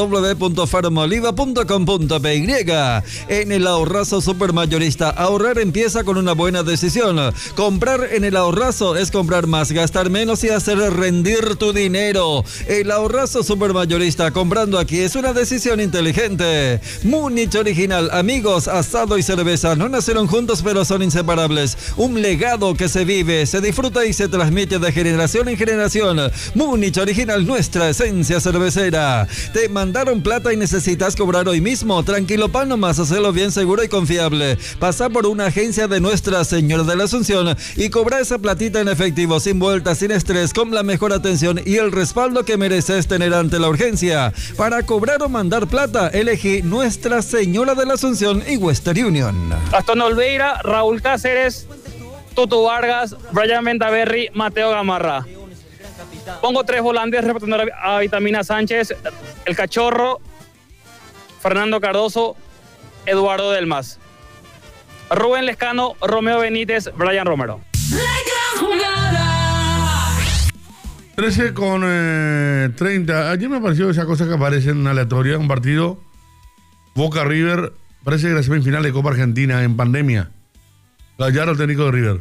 www.farmoliva.com.py. En el Ahorrazo Supermayorista, ahorrar empieza con una buena decisión. Comprar en el Ahorrazo es comprar más, gastar menos y hacer rendir tu dinero. El Ahorrazo Supermayorista, comprando aquí, es una decisión inteligente. Múnich Original, amigos, asado y cerveza no nacieron juntos pero son inseparables. Un legado que se vive, se disfruta y se transmite de generación en generación. Múnich Original, nuestra esencia cervecera. ¿Te mandaron plata y necesitas cobrar hoy mismo? Tranquilo, pan nomás, hacerlo bien seguro y confiable. Pasa por una agencia de Nuestra Señora de la Asunción y cobra esa platita en efectivo, sin vueltas, sin estrés, con la mejor atención y el respaldo que mereces tener ante la urgencia. Para cobrar o mandar plata, elegí Nuestra Señora de la Asunción y Western Union. Gastón Olveira, Raúl Cáceres, Tutu Vargas, Brian Ventaverri, Mateo Gamarra. Pongo 3 volantes representando a Vitamina Sánchez, El Cachorro, Fernando Cardoso, Eduardo Delmas. Rubén Lescano, Romeo Benítez, Brian Romero. 13:30. Ayer me pareció esa cosa que aparece en una aleatoria, un partido Boca River, parece que la semifinal de Copa Argentina en pandemia. Gallardo, el técnico de River.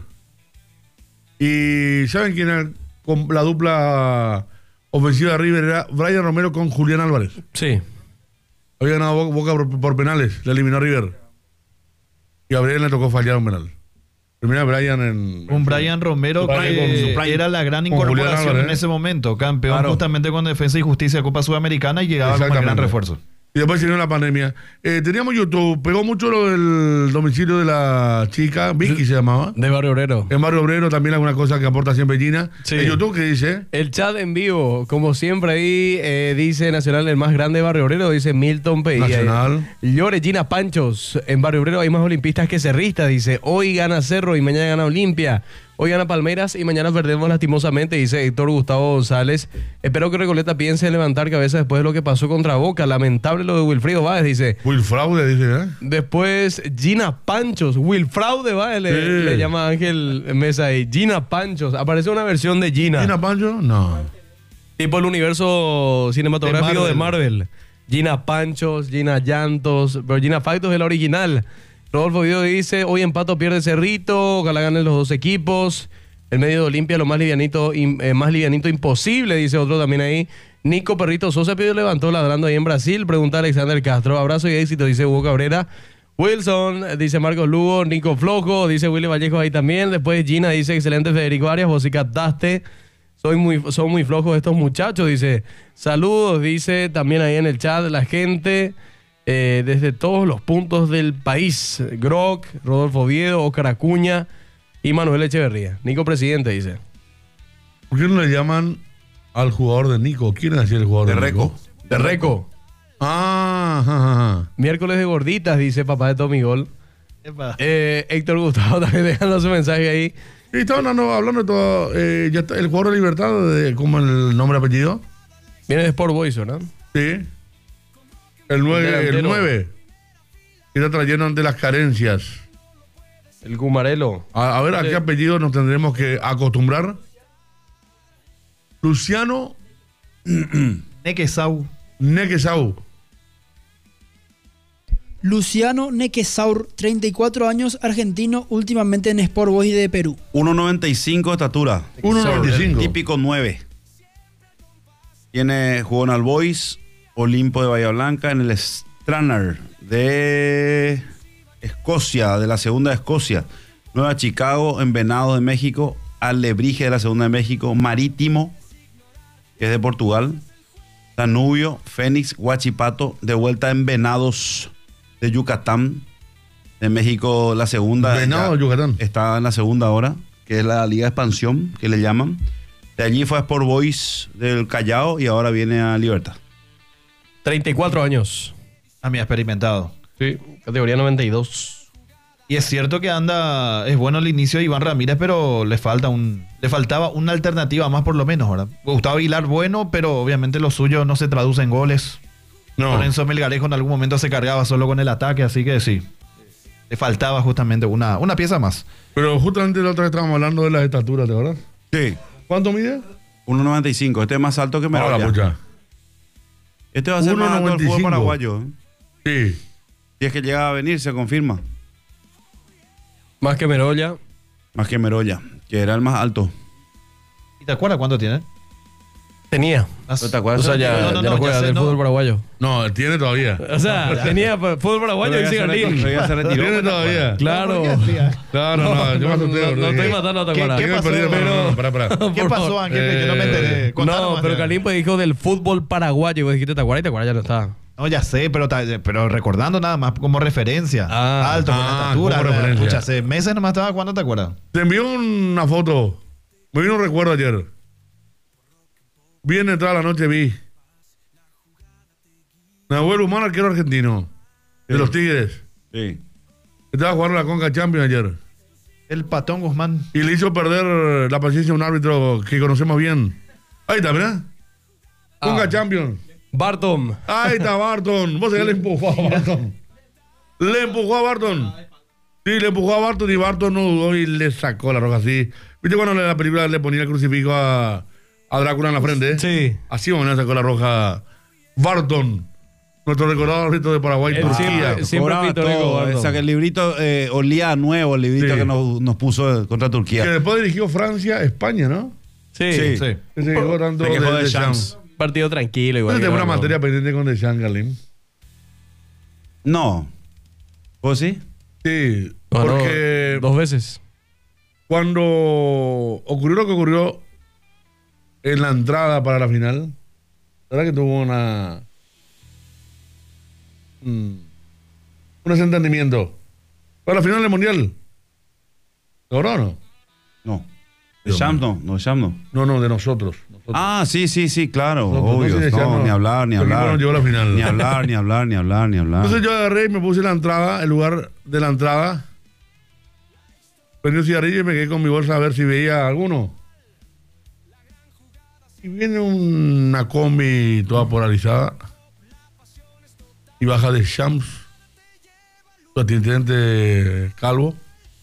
Y ¿saben quién era la dupla ofensiva de River? Era Brian Romero con Julián Álvarez. Sí. Había ganado Boca por penales, le eliminó a River. Y a Brian le tocó fallar un penal. Primero Brian un Brian Romero que era la gran incorporación en ese momento, campeón justamente con Defensa y Justicia de Copa Sudamericana y llegaba como el gran refuerzo. Y después se vino la pandemia. Teníamos YouTube, pegó mucho lo del domicilio de la chica, Vicky se llamaba. De Barrio Obrero. En Barrio Obrero también alguna cosa que aporta siempre Gina. Sí. ¿En YouTube qué dice? El chat en vivo, como siempre ahí dice Nacional, el más grande de Barrio Obrero, dice Milton P. Nacional. Llore Gina Panchos, en Barrio Obrero hay más olimpistas que cerristas, dice, hoy gana Cerro y mañana gana Olimpia. Hoy gana Palmeiras y mañana perdemos lastimosamente, dice Héctor Gustavo González. Espero que Recoleta piense en levantar cabeza después de lo que pasó contra Boca. Lamentable lo de Wilfrido Báez, dice. Wilfraude, dice, ¿eh? Después Gina Panchos, Wilfraude Báez le llama Ángel Mesa ahí. Gina Panchos, aparece una versión de Gina. ¿Gina Pancho? No. Tipo el universo cinematográfico de Marvel. Gina Panchos, Gina Llantos, pero Gina Factos es la original. Rodolfo Vido dice, hoy empato pierde Cerrito, ojalá ganen los dos equipos. El medio de Olimpia lo más livianito imposible, dice otro también ahí. Nico Perrito Sosa pidió levantó ladrando ahí en Brasil, pregunta Alexander Castro. Abrazo y éxito, dice Hugo Cabrera. Wilson, dice Marcos Lugo. Nico Flojo, dice Willy Vallejo ahí también. Después Gina dice, excelente Federico Arias, vos sí captaste. Son muy flojos estos muchachos, dice. Saludos, dice también ahí en el chat la gente. Desde todos los puntos del país. Grock, Rodolfo Oviedo, Oscar Acuña y Manuel Echeverría. Nico Presidente dice. ¿Por qué no le llaman al jugador de Nico? ¿Quién es así el jugador de Reco? De Reco. Miércoles de gorditas, dice papá de Tommy Gol. Héctor Gustavo también dejando su mensaje ahí. Y estaban hablando de todo. Ya está, el jugador de Libertad, ¿cómo el nombre y apellido? Viene de Sport Boys, ¿no? Sí. El 9. Que está trayendo ante las carencias. El Gumarelo. A ver, ¿a qué apellido nos tendremos que acostumbrar? Luciano Nequesau. Nequesau. Luciano Nequesaur, 34 años, argentino, últimamente en Sport Boys de Perú. 1.95 de estatura. 1.95. Típico 9. Jugó en All Boys, Olimpo de Bahía Blanca, en el Stranraer de Escocia, de la segunda de Escocia. Nueva Chicago, en Venados de México, Alebrije de la segunda de México, Marítimo, que es de Portugal, Danubio, Fénix, Huachipato, de vuelta en Venados de Yucatán, de México, la segunda. Venados de Yucatán. Está en la segunda ahora, que es la Liga de Expansión, que le llaman. De allí fue a Sport Boys del Callao y ahora viene a Libertad. 34 años. A mí experimentado. Sí, categoría 92. Y es cierto que es bueno el inicio de Iván Ramírez, pero le faltaba una alternativa más por lo menos, ¿verdad? Gustavo Aguilar bueno, pero obviamente lo suyo no se traduce en goles. No. Lorenzo Melgarejo en algún momento se cargaba solo con el ataque, así que sí. Le faltaba justamente una pieza más. Pero justamente la otra vez estábamos hablando de las estaturas, ¿te acuerdas? Sí. ¿Cuánto mide? 1.95. Este es más alto que Meroya. Ahora, pucha. Este va a ser más alto del fútbol 1.95. paraguayo. Sí. Si es que llega a venir, se confirma. Más que Meroya. Más que Meroya, que era el más alto. ¿Y te acuerdas cuánto tiene? Tenía. ¿No te acuerdas? O sea, ya no juega del fútbol paraguayo. No, tiene todavía. O sea, tenía fútbol paraguayo y Cigarlín. Tiene todavía. Claro. Claro, no, yo me asusté. No estoy matando a Tacuara. ¿Qué pasó? ¿Qué pasó, Ángel? Que no me enteré. Contanos No, más pero ya. Carlín pues dijo del fútbol paraguayo. Vos dijiste Tacuara y Tacuara ya no está. No, ya sé, pero recordando nada más como referencia. Alto, con la estatura. como referencia. Pucha, hace meses nomás estaba jugando, ¿te acuerdas? Te envió una foto. Me vino un recuerdo ayer. Bien entrada la noche vi. Nahuel Humán, arquero argentino. De los Tigres. Sí. Estaba jugando la Conca Champions ayer. El Patón Guzmán. Y le hizo perder la paciencia a un árbitro que conocemos bien. Ahí está, ¿verdad? Conca Champions. Barton. Ahí está Barton. Vos sabés que le empujó a Barton. Le empujó a Barton. Sí, le empujó a Barton y Barton no dudó y le sacó la roja así. ¿Viste cuando en la película le ponía el crucifijo a Drácula en la frente? Sí. Así me sacó la roja Barton. Nuestro recordado árbitro de Paraguay, Turquía. Siempre Cobraba pintoresco, todo. Barton. O sea, que el librito olía a nuevo, el librito Sí. que nos puso contra Que Turquía. después dirigió Francia, España, ¿no? Sí. Sí. Sí. Que se quejó tanto Se quejó de Deschamps. Shams. Partido tranquilo igual. Tengo que una Barton. materia pendiente con Deschamps, Carlín. No. ¿Vos sí? Sí, Ganó porque 2 veces. cuando ocurrió lo que ocurrió en la entrada para la final, la verdad que tuvo un desentendimiento. Para la final del Mundial. ¿Logró o no? No. De Shams no. No, de Shams no. No, de nosotros. Ah, sí, claro. Nosotros, Obvio. no, sí, de No, Shams ni hablar, ni El equipo hablar. no llegó a la final. Ni hablar, ni hablar, ni hablar, ni hablar. Entonces yo agarré y me puse la entrada, el lugar de la entrada. Prendí un cigarrillo y me quedé con mi bolsa a ver si veía alguno. Y viene una combi toda polarizada. Y baja de Shams, su atendente calvo.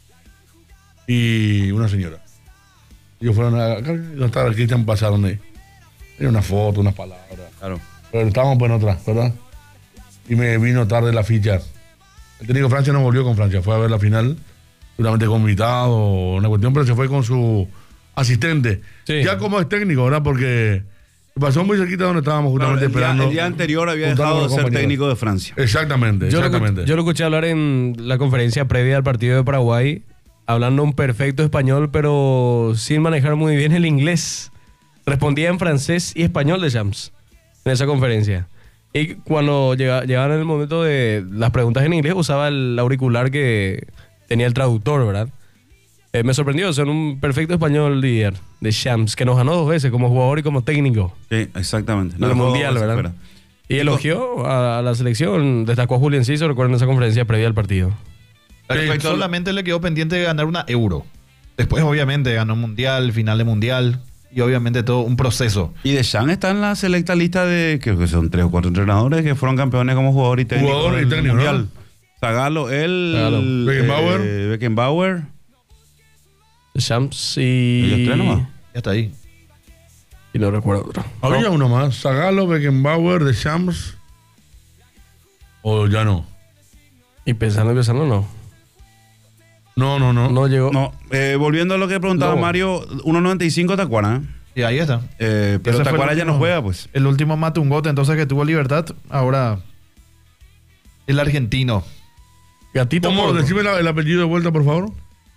Y una señora. Ellos fueron no estaba Cristian, pasaron ahí. Tenía una foto, unas palabras. Claro. Pero estábamos pues en otra, ¿verdad? Y me vino tarde la ficha. El técnico de Francia no volvió con Francia, fue a ver la final, seguramente con invitado o una cuestión, pero se fue con su asistente. Sí. Ya como es técnico, ¿verdad? Porque pasó muy cerquita donde estábamos justamente esperando. El día anterior había juntarnos dejado de con ser compañeros. técnico de Francia. Exactamente, Yo exactamente. lo escuché hablar en la conferencia previa al partido de Paraguay, hablando un perfecto español, pero sin manejar muy bien el inglés. Respondía en francés y español de Shams en esa conferencia. Y cuando llegaban en el momento de las preguntas en inglés, usaba el auricular que tenía el traductor, ¿verdad? Me sorprendió, son un perfecto español líder de Shams, que nos ganó 2 veces como jugador y como técnico. Sí, exactamente. En el Mundial, dejó ¿verdad? fuera. Y elogió a la selección, destacó a Julio Enciso, recuerden esa conferencia previa al partido. Respecto a Solamente le quedó pendiente de ganar una Euro. Después, obviamente, ganó Mundial, final de Mundial. Y obviamente todo un proceso. Y Deschamps está en la selecta lista de, creo que son 3 o 4 entrenadores que fueron campeones como jugador y técnico. Jugador y del técnico, Mundial. ¿no? Zagallo, él, Beckenbauer. Beckenbauer. Shams y... Ellos 3 nomás. Ya está ahí. Y no recuerdo otro. Había uno más. Zagallo, Beckenbauer, Deschamps. ¿O ya no? Y pensando, no. No. No llegó. No, volviendo a lo que preguntaba No. Mario, 1.95 Tacuara. Y ahí está. Pero Ese fue Tacuara el ya no último- juega, pues. El último Matungote, entonces, que tuvo Libertad. Ahora, el argentino. Gatito ¿Cómo? Gordo. Decime el apellido de vuelta, por favor.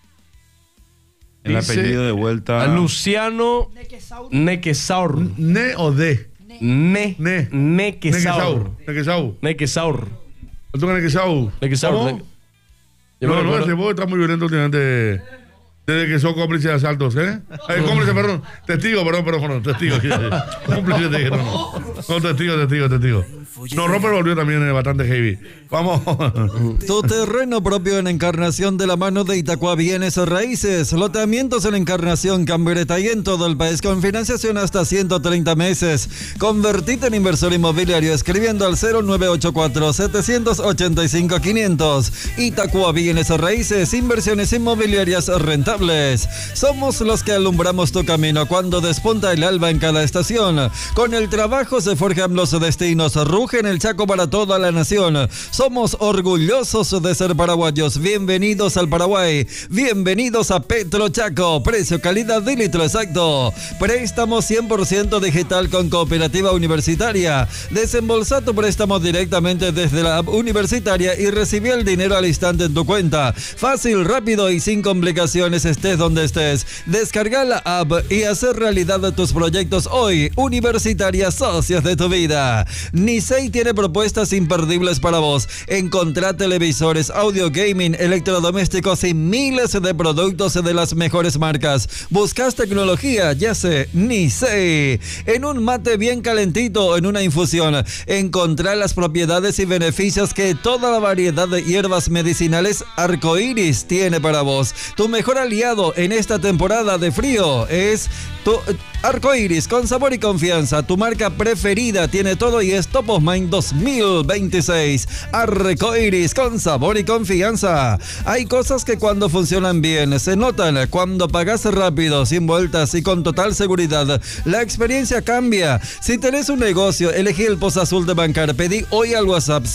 El Dice apellido de vuelta. a Luciano Nequesaur. ¿Ne o D? Nequesaur. Nequesau. ¿Lo toca Nequesau? Nequesaur. ¿Cómo? No, ese vos está muy violento últimamente. Desde que sos cómplice de asaltos, ¿eh? Cómplice, perdón. Testigo, perdón. Testigo. Cómplice de no, testigo. No, Roper volvió también bastante heavy. Vamos. Tu terreno propio en Encarnación de la mano de Itacua Bienes Raíces. Loteamientos en Encarnación, Cambreta y en todo el país con financiación hasta 130 meses. Convertite en inversor inmobiliario escribiendo al 0984-785-500. Itacua Bienes Raíces, inversiones inmobiliarias rentables. Somos los que alumbramos tu camino cuando despunta el alba en cada estación. Con el trabajo se forjan los destinos. Ruge en el Chaco para toda la nación. Somos orgullosos de ser paraguayos. Bienvenidos al Paraguay. Bienvenidos a Petro Chaco. Precio, calidad de litro exacto. Préstamo 100% digital con Cooperativa Universitaria. Desembolsa tu préstamo directamente desde la app universitaria y recibí el dinero al instante en tu cuenta. Fácil, rápido y sin complicaciones, estés donde estés. Descarga la app y hacer realidad tus proyectos hoy. Universitaria, socios de tu vida. Nisei tiene propuestas imperdibles para vos. Encontrá televisores, audio, gaming, electrodomésticos y miles de productos de las mejores marcas. ¿Buscas tecnología? Ya sé, Nisei. En un mate bien calentito, en una infusión, encontrá las propiedades y beneficios que toda la variedad de hierbas medicinales Arcoiris tiene para vos. Tu mejor aliado en esta temporada de frío es tu Arcoiris, con sabor y confianza. Tu marca preferida tiene todo y es Top of Mind 2026. Arcoiris, con sabor y confianza. Hay cosas que cuando funcionan bien se notan. Cuando pagas rápido, sin vueltas y con total seguridad, la experiencia cambia. Si tenés un negocio, elegí el Post Azul de Bancar. Pedí hoy al WhatsApp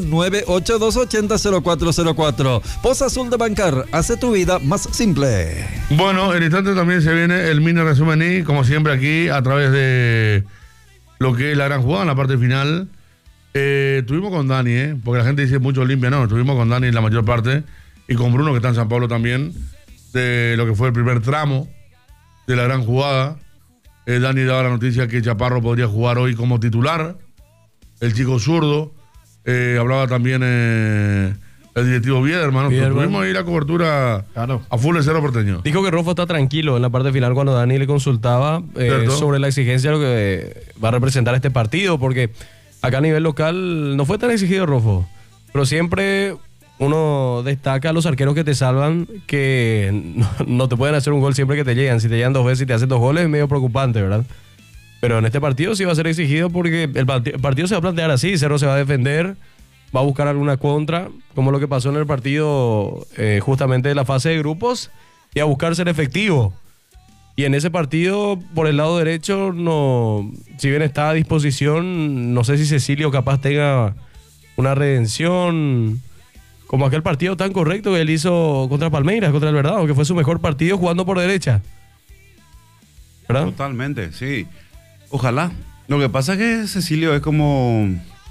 0982800404. Post Azul de Bancar, hace tu vida más simple. Bueno, en instante también se viene el mini resumen y, como siempre aquí, a través de lo que es la gran jugada en la parte final. Estuvimos con Dani, porque la gente dice mucho Olimpia, no, estuvimos con Dani en la mayor parte y con Bruno, que está en San Pablo también, de lo que fue el primer tramo de la gran jugada. Dani daba la noticia que Chaparro podría jugar hoy como titular, el chico zurdo. Hablaba también el directivo Biederman, ¿no? Tuvimos ahí la cobertura a full de Cerro Porteño. Dijo que Rofo está tranquilo en la parte final cuando Dani le consultaba sobre la exigencia de lo que va a representar este partido, porque acá a nivel local no fue tan exigido Rofo, pero siempre uno destaca a los arqueros que te salvan, que no te pueden hacer un gol siempre que te llegan. Si te llegan 2 veces y te hacen 2 goles es medio preocupante, ¿verdad? Pero en este partido sí va a ser exigido porque el partido se va a plantear así. Cerro se va a defender, va a buscar alguna contra, como lo que pasó en el partido justamente de la fase de grupos, y a buscar ser efectivo. Y en ese partido, por el lado derecho, no, si bien está a disposición, no sé si Cecilio capaz tenga una redención, como aquel partido tan correcto que él hizo contra Palmeiras, contra el Verdad, que fue su mejor partido jugando por derecha. ¿Verdad? Totalmente, sí. Ojalá. Lo que pasa es que Cecilio es como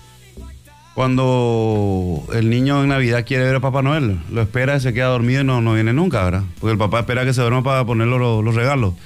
cuando el niño en Navidad quiere ver a Papá Noel. Lo espera, se queda dormido y no viene nunca, ¿verdad? Porque el papá espera que se duerma para ponerle los regalos.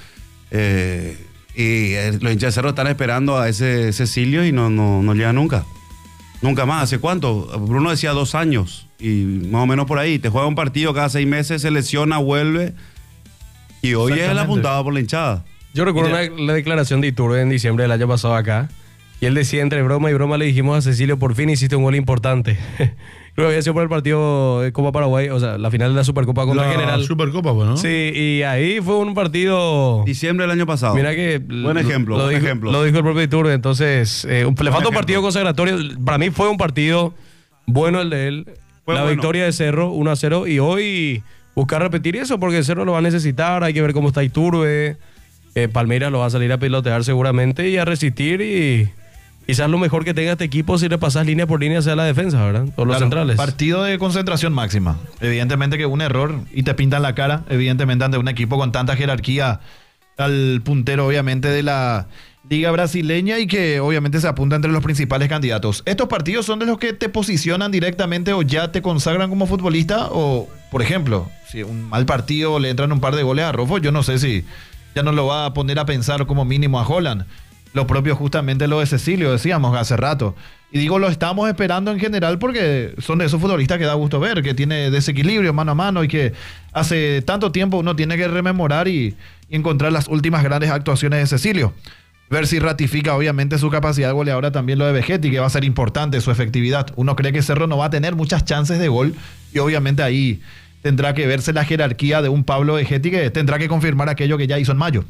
Y los hinchas de Cerro están esperando a ese Cecilio y no llega nunca. Nunca más. ¿Hace cuánto? Bruno decía 2 años. Y más o menos por ahí. Te juega un partido cada 6 meses, se lesiona, vuelve. Y hoy es el apuntado por la hinchada. Yo recuerdo la declaración de Iturbe en diciembre del año pasado acá. Y él decía, entre broma y broma, le dijimos a Cecilio, por fin hiciste un gol importante. Creo que había sido por el partido de Copa Paraguay, o sea, la final de la Supercopa contra General. La Supercopa, bueno. Sí, y ahí fue un partido... Diciembre del año pasado. Mira que... Buen ejemplo, lo dijo el propio Iturbe. Entonces, le falta un partido consagratorio. Para mí fue un partido bueno el de él. La victoria de Cerro, 1-0. Y hoy buscar repetir eso, porque Cerro lo va a necesitar. Hay que ver cómo está Iturbe. Palmeiras lo va a salir a pilotear seguramente y a resistir, y quizás lo mejor que tenga este equipo si repasas línea por línea sea la defensa, ¿verdad? O los centrales. Partido de concentración máxima. Evidentemente que un error y te pintan la cara, evidentemente ante un equipo con tanta jerarquía al puntero obviamente de la Liga Brasileña y que obviamente se apunta entre los principales candidatos. ¿Estos partidos son de los que te posicionan directamente o ya te consagran como futbolista? O, por ejemplo, si un mal partido le entran un par de goles a Rofo, yo no sé si ya no lo va a poner a pensar como mínimo a Haaland. Lo propio justamente lo de Cecilio, decíamos hace rato. Y digo, lo estamos esperando en general porque son de esos futbolistas que da gusto ver, que tiene desequilibrio mano a mano y que hace tanto tiempo uno tiene que rememorar y encontrar las últimas grandes actuaciones de Cecilio. Ver si ratifica obviamente su capacidad goleadora también lo de Vegetti, que va a ser importante su efectividad. Uno cree que Cerro no va a tener muchas chances de gol y obviamente ahí tendrá que verse la jerarquía de un Pablo Vegetti que tendrá que confirmar aquello que ya hizo en mayo.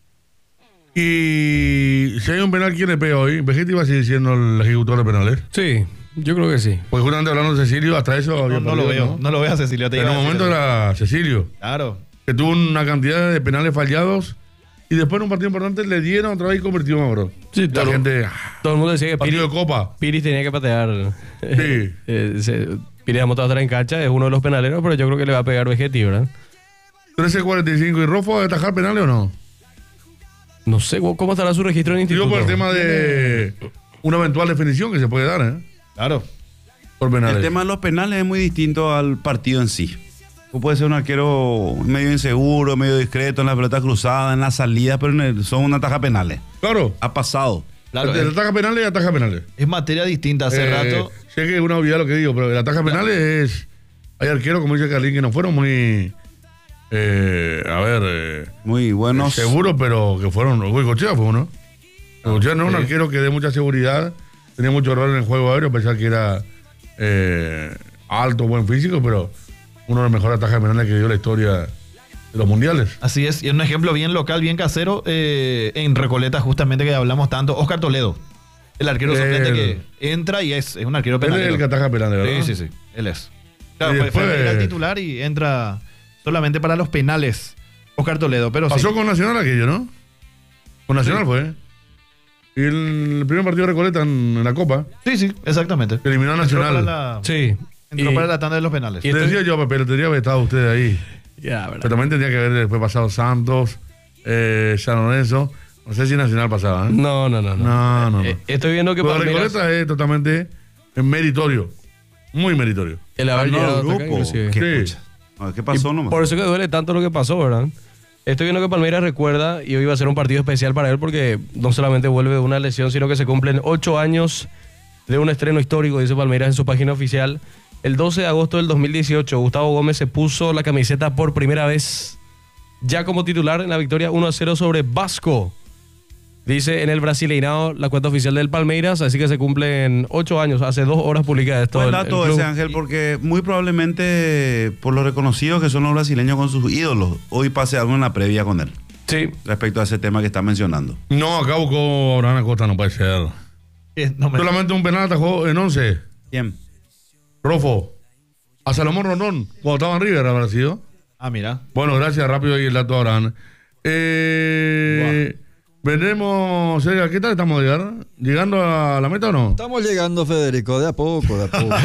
Y si hay un penal, ¿quién le pega hoy? ¿Vegetti va a seguir siendo el ejecutor de penales? Sí, yo creo que sí. Pues justamente hablando de Cecilio, hasta eso... No lo veo, no lo veo a Cecilio. En un momento era Cecilio. Claro. Que tuvo una cantidad de penales fallados y después en un partido importante le dieron otra vez y convirtió más, bro. Sí, la gente... Todo el mundo decía que partido de Copa. Piris tenía que patear. Sí. Piris ha mostrado estar en cancha, es uno de los penaleros, pero yo creo que le va a pegar Vegetti, ¿verdad? 13:45. ¿Y Rofo va a atajar penales o no? No sé cómo estará su registro en el instituto. Digo por el tema de una eventual definición que se puede dar, ¿eh? Claro. Por penales. El tema de los penales es muy distinto al partido en sí. Tú puedes ser un arquero medio inseguro, medio discreto en la pelota cruzada, en la salida, pero son una ataja penales. Claro. Ha pasado. Claro, el ataja penales y ataja penales. Es materia distinta hace rato. Sé que es una obviedad lo que digo, pero el ataja penales es... Hay arqueros, como dice Carlín, que no fueron muy... muy buenos. Seguros, pero que fueron... Goicoechea fue uno. Goicoechea no es un arquero que dé mucha seguridad. Tenía mucho error en el juego aéreo, a pesar que era alto, buen físico, pero uno de los mejores atajes penales que dio la historia de los mundiales. Así es, y un ejemplo bien local, bien casero, en Recoleta justamente que hablamos tanto, Oscar Toledo. El arquero suplente que entra y es un arquero penalero. Él es el que ataja penales, ¿verdad? Sí, él es. Claro, fue el titular y entra solamente para los penales Oscar Toledo, pero pasó con Nacional aquello, ¿no? Con Nacional fue. Y el primer partido de Recoleta en la Copa. Sí, exactamente. Eliminó a Nacional. Entró para la tanda de los penales. Y decía yo, pero tendría que haber estado usted ahí. ¿verdad? Pero también tendría que haber después pasado Santos, San Lorenzo. No sé si Nacional pasaba, ¿eh? No. Estoy viendo que Palmeiras... Recoleta es totalmente meritorio. Muy meritorio. El haber llegado al grupo. ¿Qué pasó nomás? Por eso que duele tanto lo que pasó, ¿verdad? Estoy viendo que Palmeiras recuerda, y hoy va a ser un partido especial para él porque no solamente vuelve de una lesión, sino que se cumplen 8 años de un estreno histórico, dice Palmeiras en su página oficial. El 12 de agosto del 2018, Gustavo Gómez se puso la camiseta por primera vez, ya como titular en la victoria 1-0 sobre Vasco. Dice en el Brasileirao la cuenta oficial del Palmeiras, así que se cumplen 8 años, hace 2 horas publicada esto. Buen dato ese, Ángel, porque muy probablemente por lo reconocidos que son los brasileños con sus ídolos, hoy pase algo en la previa con él. Sí. Respecto a ese tema que está mencionando. No, acá buscó Abraham Acosta, no puede ser. Solamente un penal atajó en 11. ¿Quién? Rofo. A Salomón Rondón, cuando estaba en River, habrá sido. Ah, mira. Bueno, gracias, rápido ahí el dato Abraham. Vendremos, ¿qué tal estamos llegando a la meta o no? Estamos llegando, Federico, de a poco. De a poco.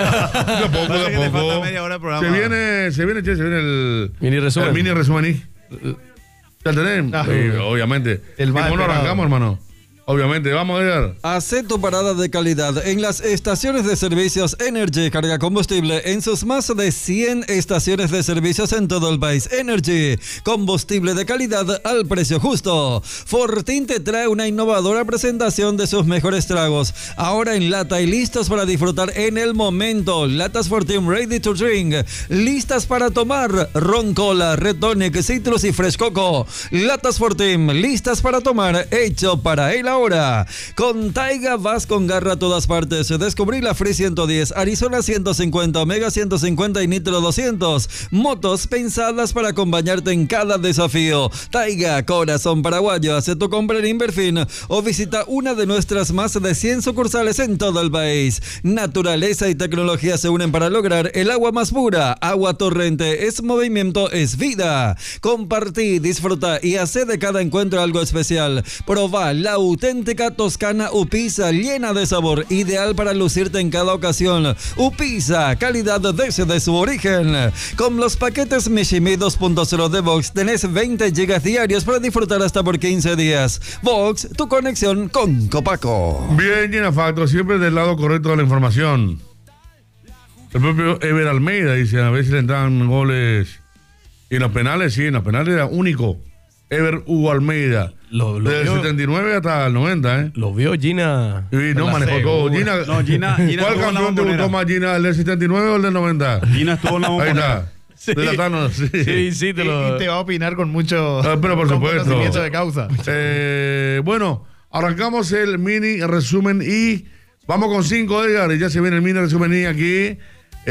Se viene el mini resumen. El mini resumen. ¿Ya tenés? Sí, obviamente. ¿Cómo no arrancamos, hermano? Obviamente, vamos a ver. Hacé tu parada de calidad en las estaciones de servicios Energy. Carga combustible en sus más de 100 estaciones de servicios en todo el país. Energy, combustible de calidad al precio justo. Fortín te trae una innovadora presentación de sus mejores tragos. Ahora en lata y listos para disfrutar en el momento. Latas Fortín ready to drink. Listas para tomar. Ron Cola, Red Tonic, Citrus y Fresh Coco. Latas Fortín listas para tomar. Hecho para el ahorro. ahora. Con Taiga vas con garra a todas partes. Descubrí la Free 110, Arizona 150, Omega 150 y Nitro 200. Motos pensadas para acompañarte en cada desafío. Taiga, corazón paraguayo. Hace tu compra en Inverfin o visita una de nuestras más de 100 sucursales en todo el país. Naturaleza y tecnología se unen para lograr el agua más pura. Agua Torrente es movimiento, es vida. Compartí, disfruta y hace de cada encuentro algo especial. Proba la auténtica Toscana Upisa, llena de sabor, ideal para lucirte en cada ocasión. Upisa, calidad desde su origen. Con los paquetes Mishimi 2.0 de Vox tenés 20 gigas diarios para disfrutar hasta por 15 días. Vox, tu conexión con Copaco. Bien, Gina Facto, siempre del lado correcto de la información. El propio Ever Almeida dice, a ver si le entraban goles. Y en los penales, sí, en los penales era único. Ever Hugo Almeida. Desde el 79 hasta el 90, ¿eh? Lo vio Gina. Y no manejó todo. Gina, ¿cuál campeón te gustó más, Gina? ¿El del 79 o el del 90? Gina estuvo en la bombonera. Ahí está. Sí. De la Tano, sí. Sí, te lo... Y te va a opinar con mucho pero por supuesto. conocimiento de causa. Bueno, arrancamos el mini resumen y vamos con 5, Edgar. Y ya se viene el mini resumen y aquí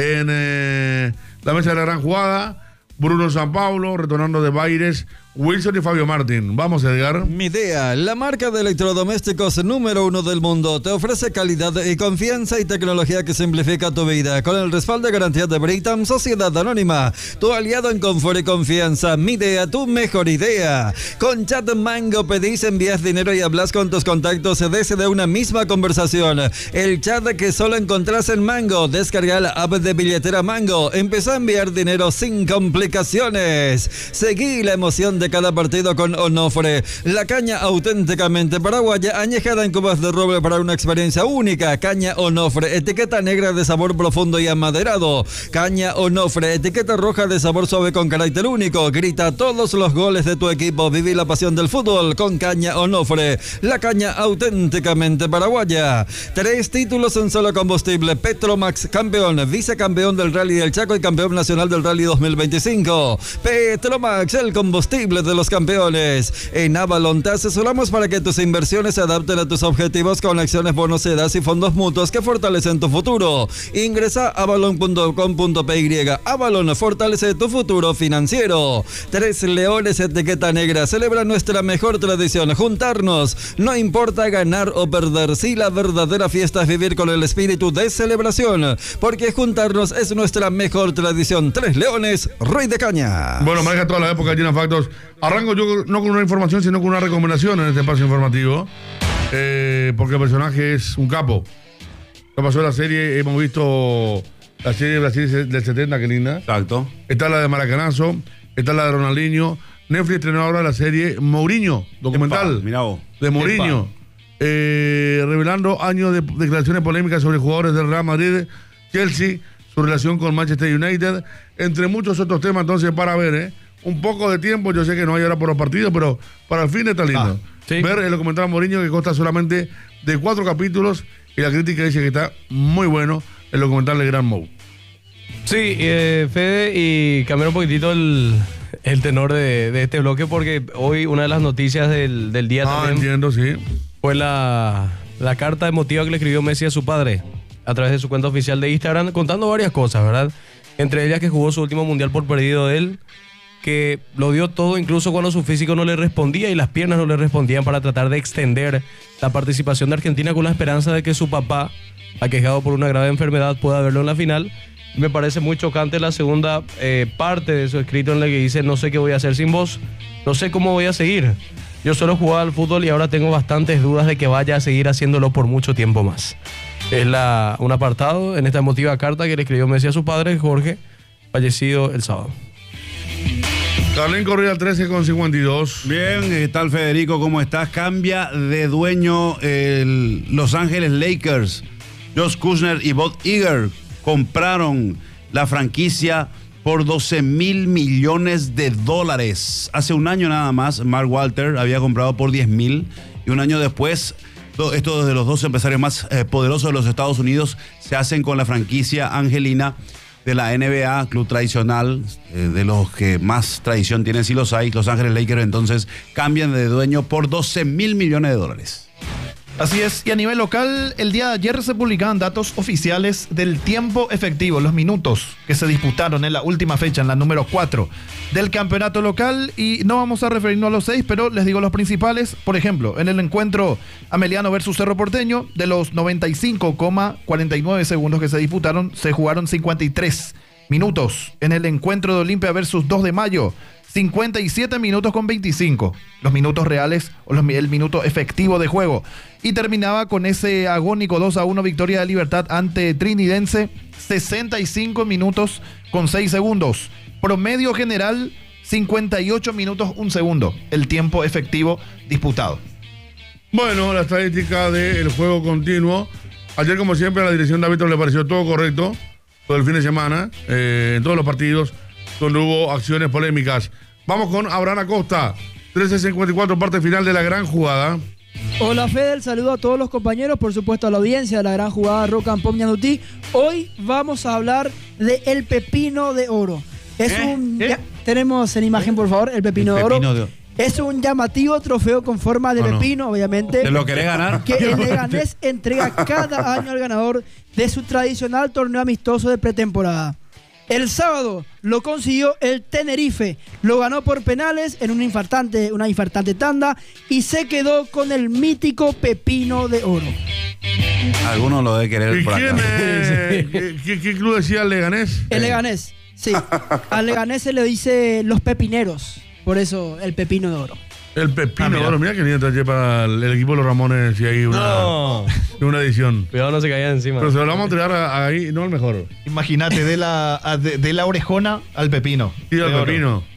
en la mesa de la gran jugada. Bruno San Paulo, retornando de Baires, Wilson y Fabio Martín. Vamos, Edgar. Midea, la marca de electrodomésticos número 1 del mundo, te ofrece calidad y confianza y tecnología que simplifica tu vida. Con el respaldo y garantía de Britam, Sociedad Anónima, tu aliado en confort y confianza. Midea, tu mejor idea. Con Chat Mango pedís, envías dinero y hablas con tus contactos desde una misma conversación. El chat que solo encontrás en Mango. Descarga la app de billetera Mango. Empezá a enviar dinero sin complicaciones. Seguí la emoción de cada partido con Onofre, la caña auténticamente paraguaya, añejada en cubas de roble para una experiencia única. Caña Onofre, etiqueta negra de sabor profundo y amaderado. Caña Onofre, etiqueta roja de sabor suave con carácter único. Grita todos los goles de tu equipo. Viví la pasión del fútbol con Caña Onofre, la caña auténticamente paraguaya. 3 títulos en solo combustible. Petromax, campeón, vicecampeón del Rally del Chaco y campeón nacional del Rally 2025. Petromax, el combustible de los campeones. En Avalon te asesoramos para que tus inversiones se adapten a tus objetivos con acciones, bonos, sedas y fondos mutuos que fortalecen tu futuro. Ingresa a avalon.com.py. Avalon, fortalece tu futuro financiero. 3 Leones, etiqueta negra, celebra nuestra mejor tradición, juntarnos. No importa ganar o perder, si la verdadera fiesta es vivir con el espíritu de celebración, porque juntarnos es nuestra mejor tradición. 3 Leones, Rey de Caña. Bueno, maneja toda la época, Gina Factos. Arranco yo no con una información, sino con una recomendación en este espacio informativo, porque el personaje es un capo. Lo pasó en la serie, hemos visto la serie de Brasil del 70, que linda. Exacto. Está la de Maracanazo, está la de Ronaldinho. Netflix estrenó ahora la serie Mourinho, documental. Mirá vos. De Mourinho. Revelando años de declaraciones polémicas sobre jugadores del Real Madrid, Chelsea, su relación con Manchester United, entre muchos otros temas. Entonces, para ver, un poco de tiempo, yo sé que no hay ahora por los partidos, pero para el fin está lindo. Sí. Ver el documental Mourinho, que consta solamente de 4 capítulos, y la crítica dice que está muy bueno el documental de Gran Mou. Sí, Fede, y cambiar un poquitito el tenor de este bloque, porque hoy una de las noticias del día también entiendo, sí. fue la carta emotiva que le escribió Messi a su padre a través de su cuenta oficial de Instagram, contando varias cosas, ¿verdad? Entre ellas que jugó su último mundial por perdido de él, que lo dio todo incluso cuando su físico no le respondía y las piernas no le respondían, para tratar de extender la participación de Argentina con la esperanza de que su papá, aquejado por una grave enfermedad, pueda verlo en la final. Me parece muy chocante la segunda parte de su escrito, en la que dice: no sé qué voy a hacer sin vos, no sé cómo voy a seguir. Yo solo jugaba al fútbol y ahora tengo bastantes dudas de que vaya a seguir haciéndolo por mucho tiempo más. Es un apartado en esta emotiva carta que le escribió Messi a su padre, Jorge, fallecido el sábado. Carlín Correa 13,52. Bien, ¿qué tal, Federico? ¿Cómo estás? Cambia de dueño el Los Ángeles Lakers. Josh Kushner y Bob Iger compraron la franquicia por $12 mil millones. Hace un año nada más, Mark Walter había comprado por 10 mil, y un año después, estos de los 2 empresarios más poderosos de los Estados Unidos se hacen con la franquicia angelina de la NBA, club tradicional, de los que más tradición tienen, si los hay. Los Ángeles Lakers entonces cambian de dueño por $12 mil millones. Así es, y a nivel local, el día de ayer se publicaban datos oficiales del tiempo efectivo, los minutos que se disputaron en la última fecha, en la número 4 del campeonato local, y no vamos a referirnos a los 6, pero les digo los principales. Por ejemplo, en el encuentro Ameliano versus Cerro Porteño, de los 95,49 segundos que se disputaron, se jugaron 53 minutos. En el encuentro de Olimpia versus 2 de Mayo, 57 minutos con 25, los minutos reales o el minuto efectivo de juego. Y terminaba con ese agónico 2-1 victoria de Libertad ante Trinidense, 65 minutos con 6 segundos. Promedio general, 58 minutos 1 segundo, el tiempo efectivo disputado. Bueno, la estadística del juego continuo. Ayer, como siempre, a la dirección de árbitros le pareció todo correcto, todo el fin de semana, en todos los partidos donde hubo acciones polémicas. Vamos con Abraham Acosta, 13:54, parte final de la gran jugada. Hola Fede, saludo a todos los compañeros, por supuesto a la audiencia de la gran jugada Roca en Pop Ñandutí. Hoy vamos a hablar de el pepino de oro. Tenemos en imagen, por favor, el pepino de oro. Es un llamativo trofeo con forma de pepino, obviamente. ¿Te lo querés ganar? Que el Leganés entrega cada año al ganador de su tradicional torneo amistoso de pretemporada. El sábado lo consiguió el Tenerife, lo ganó por penales en una infartante tanda y se quedó con el mítico pepino de oro. Algunos lo debe querer. ¿Y por acá. ¿Qué club decía el Leganés? El Leganés, sí. Al Leganés se le dice los pepineros, por eso el pepino de oro. El pepino de oro, mira que lindo traje para el equipo de los Ramones si hay una edición. Cuidado, no se caiga encima. Pero se lo vamos a entregar ahí, no al mejor. Imagínate, de la orejona al pepino. Sí, al pepino.